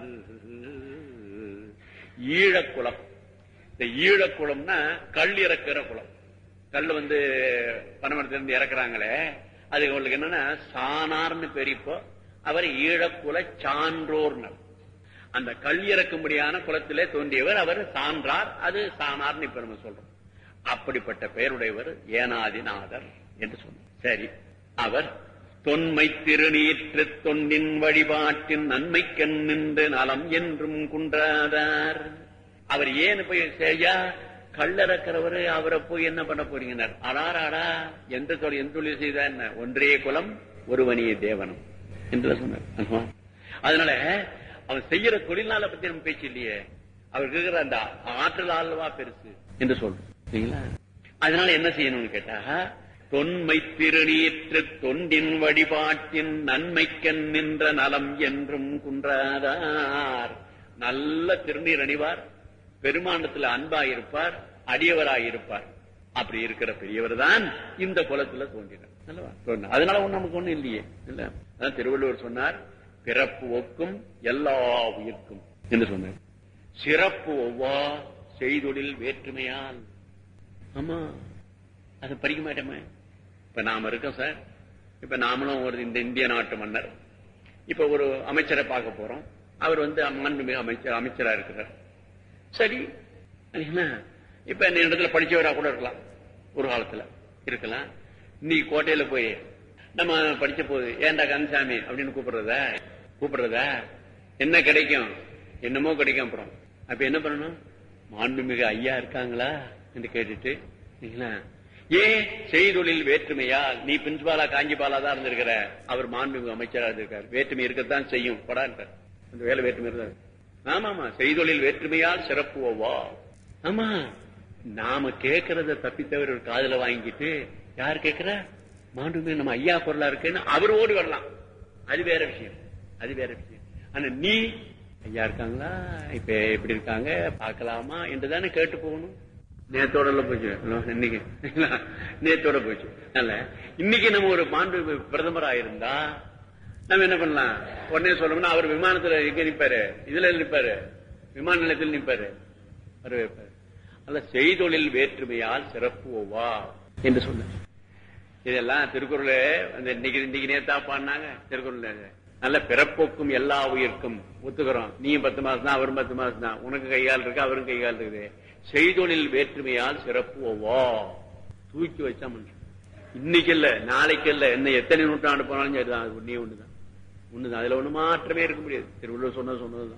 ஈழக்குளம். இந்த ஈழக்குளம்னா கல் இறக்குற குளம். கல் வந்து பனைமரத்திலிருந்து இறக்குறாங்களே, அது உங்களுக்கு என்னன்னா சானார்னு பெரியப்போ அவர் ஈழக்குல சான்றோர். அந்த கல் இறக்கும்படியான குளத்திலே தோன்றியவர் அவர் சான்றார், அது சானார்னு இப்ப நம்ம சொல்றோம். அப்படிப்பட்ட பெயருடையவர் ஏனாதிநாதர் என்று சொன்னார். சரி, அவர் தொன்மை திருநீற்று தொண்டின் வழிபாட்டின் நன்மைக்கண் நின்று நலம் என்றும் குன்றாதார். அவர் ஏன் போய் செய்யா கல்லறக்கிறவரு அவரை போய் என்ன பண்ண போறீங்க? அடாராடா எந்த தொழில் செய்தா என்ன, ஒன்றே குலம் ஒருவனிய தேவனம் என்று சொன்னார். அதனால அவன் செய்யற தொழில்நாளை பத்தி நம்ம பேச்சு இல்லையே, அவருக்கு இருக்கிற அந்த ஆற்றல் ஆழ்வா பெருசு என்று சொல்றோம். அதனால என்ன செய்யணும்னு கேட்டா, தொன்மை திருநீற்று தொண்டின் வழிபாட்டின் நன்மைக்கண் நின்ற நலம் என்றும் குன்றாதார். நல்ல திருநீர் அணிவார், பெருமாண்டத்துல அன்பாயிருப்பார், அடியவராயிருப்பார். அப்படி இருக்கிற பெரியவர் தான் இந்த குலத்துல தோன்றினார். அதனால ஒண்ணு நமக்கு ஒண்ணு இல்லையே. இல்ல, அதான் திருவள்ளுவர் சொன்னார், பிறப்பு ஒக்கும் எல்லா உயிர்க்கும் என்று சொன்னார். சிறப்பு ஒவ்வா செய்தொழில் வேற்றுமையால். ஆமா, அதை படிக்க மாட்டோமே. இப்ப நாம இருக்கோம் சார், இப்ப நாமளும் ஒரு இந்த இந்திய நாட்டு மன்னர், இப்ப ஒரு அமைச்சரை பார்க்க போறோம். அவர் வந்து மாண்புமிகு அமைச்சரா இருக்கிறார். சரி, இப்ப இந்த இடத்துல படிச்சவரா கூட இருக்கலாம், ஒரு காலத்துல இருக்கலாம். இன்னைக்கு கோட்டையில போய் நம்ம படிச்ச போது ஏண்டா கந்தசாமி அப்படின்னு கூப்பிடுறதா என்ன கிடைக்கும்? என்னமோ கிடைக்கும். அப்புறம் அப்ப என்ன பண்ணணும்? மாண்புமிகு ஐயா இருக்காங்களா என்று கேட்டுட்டு, ஏன் செய்தொழில் வேற்றுமையால் நீ பிரின்சிபாலா காஞ்சிபாலா தான் இருந்திருக்கிற, அவர் மாண்புமிகு அமைச்சரா இருந்திருக்காரு, வேற்றுமை இருக்கத்தான் செய்யும் படான்ட்டார். அந்த வேலை வேற்றுமை இருந்தாரு. ஆமாமா, செய்தொழில் வேற்றுமையால் சிறப்பு ஒவ்வா. ஆமா, நாம கேட்கறத தப்பித்தவர் ஒரு காதுல வாங்கிட்டு யார் கேட்கிற மாண்புமிகு நம்ம ஐயா பொருளா இருக்குன்னு அவர் ஓடி வரலாம். அது வேற விஷயம், அது வேற விஷயம். ஆனா நீ ஐயா இருக்காங்களா, இப்ப எப்படி இருக்காங்க பாக்கலாமா என்றுதானே கேட்டு போகணும். நேத்தோட போச்சு, இன்னைக்கு நேத்தோட போச்சு. இன்னைக்கு நம்ம ஒரு மாண்பு பிரதமர் ஆயிருந்தா நம்ம என்ன பண்ணலாம்? உடனே சொல்லணும்னா அவர் விமானத்துல எங்க நிப்பாரு, இதுல நிப்பாரு, விமான நிலையத்தில் நிப்பாரு, வரவேற்பாரு. அல்ல, செய்தொழில் வேற்றுமையால் சிறப்பு ஒவ்வா என்று சொன்ன இதெல்லாம் திருக்குறள். இன்னைக்கு நேத்தா பாடினாங்க திருக்குறள். நல்ல பிறப்போக்கும் எல்லா உயிர்க்கும் ஒத்துக்கிறோம். நீயும் 10 மாசம் தான், அவரும் 10 மாசம் தான், உனக்கு கைகால் இருக்கு, அவரும் கைகால் இருக்குது. செய்தொழில் வேற்றுமையால் சிறப்பு ஒவ்வா தூக்கி வச்சா மனுஷன். இன்னைக்கு இல்ல, நாளைக்கு இல்ல, என்ன எத்தனை நூற்றாண்டு போனாலும் சரிதான், அது ஒன்னே ஒண்ணுதான், ஒண்ணுதான். அதுல ஒண்ணு மாற்றமே இருக்க முடியாது. திருவள்ளுவர் சொன்னதுதான்.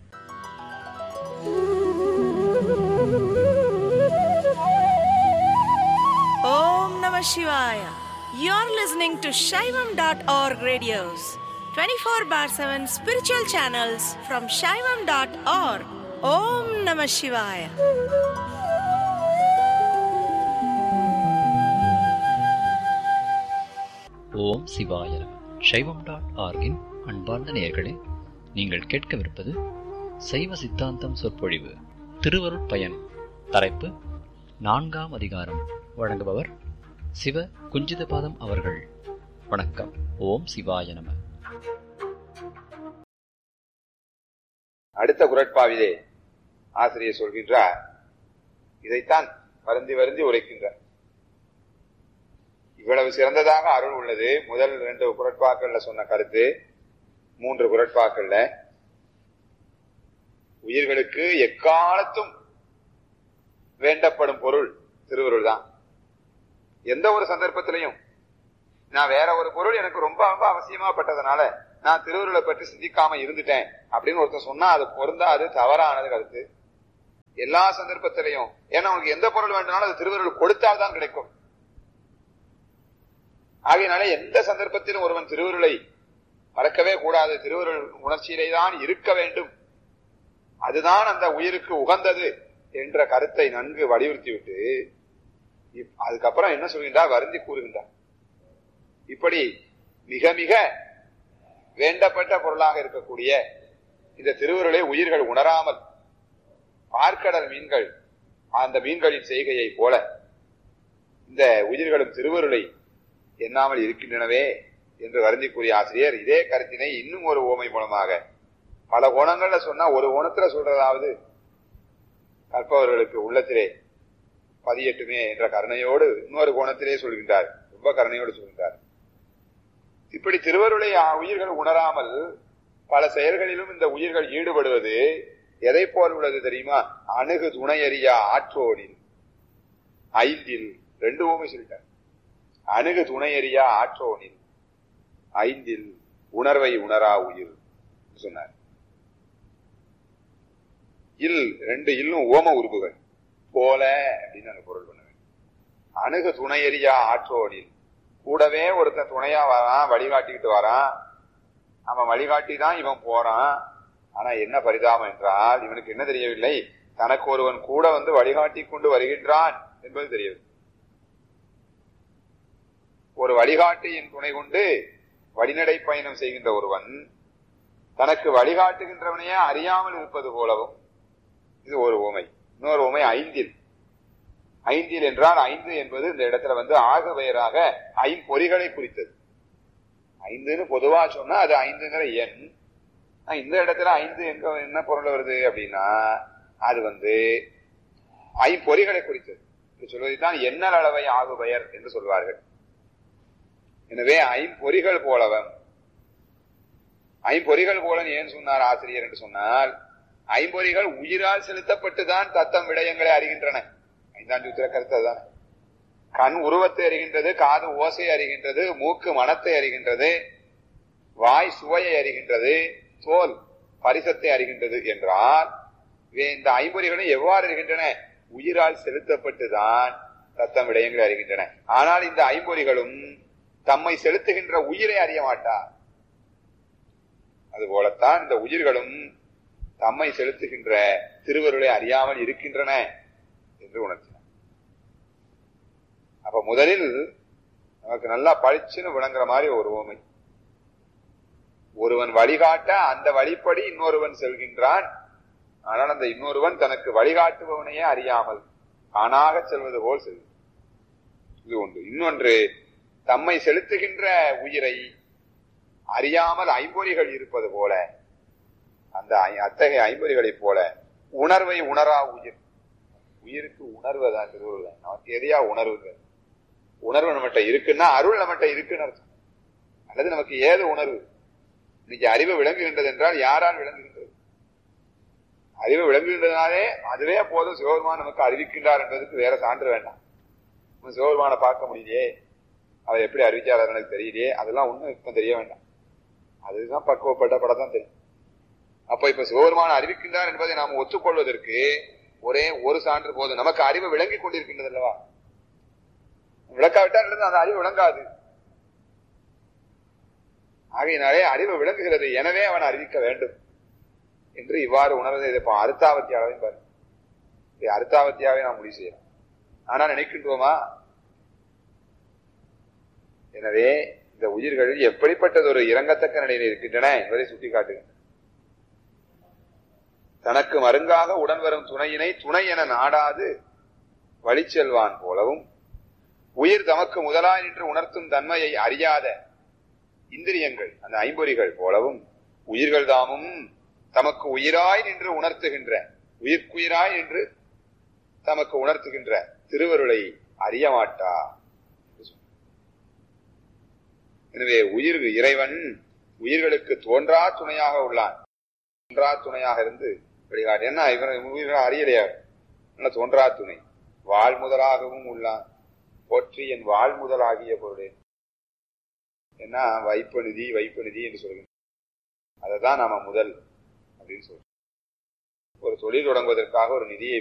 Om Namah Shivaya. You're listening to Shaivam.org radios, 24/7 spiritual channels from Shaivam.org. Om Namah Shivaya. ஓம் சிவாய நமः. Shaivam.org-இன் அன்பார்ந்த நேயர்களே, நீங்கள் கேட்கவிருப்பது சைவ சித்தாந்தம் சொற்பொழிவு, திருவருட்பயன், தலைப்பு 4ஆம் அதிகாரம். வழங்குபவர் சிவ குஞ்சிதபாதம் அவர்கள். வணக்கம். ஓம் சிவாய நமः. அடுத்த குறட்பாவிலே ஆசிரியர் சொல்கின்றார், இதைத்தான் வருந்தி வருந்தி உரைக்கின்றார். இவ்வளவு சிறந்ததாக அருள் உள்ளது. முதல் 2 குறட்பாக்கள்ல சொன்ன கருத்து, 3 குறட்பாக்கள்ல உயிர்களுக்கு எக்காலத்தும் வேண்டப்படும் பொருள் திருவருள் தான். எந்த ஒரு சந்தர்ப்பத்திலையும் நான் வேற ஒரு பொருள் எனக்கு ரொம்ப ரொம்ப அவசியமா பட்டதுனால நான் திருவருளை பற்றி சிந்திக்காம இருந்துட்டேன் அப்படின்னு ஒருத்தர் சொன்னா அது பொருந்தாது, தவறானது கருத்து. எல்லா சந்தர்ப்பத்திலையும், ஏன்னா உனக்கு எந்த பொருள் வேண்டும்னாலும் அது திருவருள் கொடுத்தால்தான் கிடைக்கும். ஆகையினால எந்த சந்தர்ப்பத்திலும் ஒருவன் திருவருளை மறக்கவே கூடாது. திருவருள் உணர்ச்சியிலே தான் இருக்க வேண்டும். அதுதான் அந்த உயிருக்கு உகந்தது என்ற கருத்தை நன்கு வலியுறுத்தி விட்டு அதுக்கப்புறம் என்ன சொல்கின்றார், வருந்தி கூறுகின்றார். இப்படி மிக மிக வேண்டப்பட்ட பொருளாக இருக்கக்கூடிய இந்த திருவருளை உயிர்கள் உணராமல் பார்க்கடல் மீன்கள் அந்த மீன்களின் செய்கையை போல இந்த உயிர்களும் திருவருளை எண்ணாமல் இருக்கின்றனவே என்று வருந்தி கூறிய ஆசிரியர் இதே கருத்தினை இன்னும் ஒரு ஓமை மூலமாக பல கோணங்கள்ல சொன்னா ஒரு கோணத்துல சொல்றதாவது கற்பவர்களுக்கு உள்ளத்திலே பதியட்டுமே என்ற கருணையோடு இன்னொரு கோணத்திலே சொல்கின்றார். ரொம்ப கருணையோடு சொல்கின்றார். இப்படி திருவருளை உயிர்கள் உணராமல் பல செயல்களிலும் இந்த உயிர்கள் ஈடுபடுவது எதை போல் உள்ளது தெரியுமா? அணுகு துணையறியா ஆற்றோனில் 5 2 ஓமை சொல்லிட்டார். அணுகு துணையறியா ஆற்றோனில் 5 உணர்வை உணரா உயிர் சொன்னார். 2 இல்லும் ஓம உருபுகள் போல அப்படின்னு நாங்க பொருள் பண்ண வேண்டும். அணுகு துணையறியா ஆற்றோனில், கூடவே ஒருத்தன் துணையா வரான், வழிகாட்டிக்கிட்டு வரான், அவன் வழிகாட்டி தான் இவன் போறான். ஆனா என்ன பரிதாபம் என்றால் இவனுக்கு என்ன தெரியவில்லை, தனக்கு ஒருவன் கூட வந்து வழிகாட்டி கொண்டு வருகின்றான் என்பது தெரியவில்லை. ஒரு வழிகாட்டியின் துணை கொண்டு வழிநடை பயணம் செய்கின்ற ஒருவன் தனக்கு வழிகாட்டுகின்றவனையே அறியாமல் இருப்பது போலவும் இது ஒரு உவமை. இன்னொரு உவமை 5 என்றால் 5 என்பது இந்த இடத்துல வந்து ஆகு பெயராக 5 பொறிகளை குறித்தது. 5ன்னு பொதுவா சொன்னா அது 5ங்கிற எண். இந்த இடத்துல 5 எங்க என்ன பொருள் வருது அப்படின்னா அது வந்து 5 பொறிகளை குறித்தது. சொல்வதைத்தான் எண்ணல் அளவை ஆகு பெயர் என்று சொல்வார்கள். எனவே 5 பொறிகள் போலவன் 5 பொறிகள் போல ஏன் சொன்னார் ஆசிரியர் என்று சொன்னால் 5 பொறிகள் உயிரால் செலுத்தப்பட்டுதான் தத்தம் விடயங்களை அறிகின்றன. 5ஆம் சூத்திர கருத்து அதுதான். கண் உருவத்தை அறிகின்றது, காது ஓசை அறிகின்றது, மூக்கு மனத்தை அறிகின்றது, வாய் சுவையை அறிகின்றது, தோல் பரிசத்தை அறிகின்றது என்றால் இந்த 5 பொறிகளும் எவ்வாறு இருக்கின்றன? உயிரால் செலுத்தப்பட்டுதான் தத்தம் விடயங்களை அறிகின்றன. ஆனால் இந்த 5 பொறிகளும் தம்மை செலுத்துகின்ற உயிரை அறிய மாட்டார். அதுபோலத்தான் இந்த உயிர்களும் தம்மை செலுத்துகின்ற திருவருளை அறியாமல் இருக்கின்றன என்று உணர்த்தினார். அப்ப முதலில் நமக்கு நல்லா பளிச்சுன்னு விளங்குற மாதிரி ஒரு உவமை. ஒருவன் வழிகாட்ட அந்த வழிப்படி இன்னொருவன் செல்கின்றான். ஆனால் அந்த இன்னொருவன் தனக்கு வழிகாட்டுபவனையே அறியாமல் தானாக செல்வது போல் செல்வது. இது ஒன்று. இன்னொன்று, தம்மை செலுத்துகின்ற உயிரை அறியாமல் 5 பொறிகள் இருப்பது போல அந்த அத்தகைய 5 பொறிகளைப் போல உணர்வை உணரா உயிர். உயிருக்கு உணர்வுதான் திருவருள். நமக்கு எதையா உணர்வு? உணர்வு நம்மகிட்ட இருக்குன்னா அருள் நம்மகிட்ட இருக்குன்னு அர்த்தம். அல்லது நமக்கு ஏது உணர்வு? இன்னைக்கு அறிவு விளங்குகின்றது என்றால் யாரால் விளங்குகின்றது? அறிவு விளங்குகின்றதுனாலே அதுவே போதும் சிவபெருமான் நமக்கு அறிவிக்கின்றார் என்பதற்கு வேற சான்று வேண்டாம். சிவபெருமானை பார்க்க முடியலையே, அவர் எப்படி அறிவிச்சார் எனக்கு தெரியலையே, அதெல்லாம் ஒண்ணும் இப்ப தெரிய வேண்டாம். அதுதான் பக்குவப்பட்ட படம் தெரியும். அப்ப இப்ப சிவபெருமான் அறிவிக்கின்றார் என்பதை நாம் ஒத்துக்கொள்வதற்கு ஒரே ஒரு சான்று போதும். நமக்கு அறிவு விளங்கி கொண்டிருக்கின்றது அல்லவா? விளக்காவிட்டால் அந்த அறிவு விளங்காது. ஆகையினாலே அறிவு விளங்குகிறது, எனவே அவன் அறிவிக்க வேண்டும் என்று இவ்வாறு உணர்வதை இப்ப அர்த்தாவத்தியாவே பாரு. அர்த்தாவத்தியாவே நாம் முடிவு செய்யலாம். ஆனா நினைக்கின்றோமா? எனவே இந்த உயிர்கள் எப்படிப்பட்டது ஒரு இறங்கத்தக்க நிலையில் இருக்கின்றன என்பதை சுட்டிக்காட்டுகின்றன. தனக்கு மருங்காக உடன் வரும் துணையினை துணை என நாடாது வழி செல்வான் போலவும், உயிர் தமக்கு முதலாய் நின்று உணர்த்தும் தன்மையை அறியாத இந்திரியங்கள் அந்த 5 பொறிகள் போலவும், உயிர்கள் தாமும் தமக்கு உயிராய் நின்று உணர்த்துகின்ற உயிர்க்குயிராய் நின்று தமக்கு உணர்த்துகின்ற திருவருளை அறிய மாட்டா. எனவே இறைவன் உயிர்களுக்கு தோன்றா துணையாக உள்ளான். தோன்றா துணையாக இருந்து வழிகாட்டு. என்ன உயிர்கள் அறியலையா? தோன்றா துணை. வாழ் முதலாகவும் உள்ளான். போற்றி என் வாழ் முதலாகிய பொருளே. என்ன வைப்பநிதி என்று சொல்கிறோம். அதைதான் நாம முதல் அப்படின்னு சொல்றோம். ஒரு தொழில் தொடங்குவதற்காக ஒரு நிதியை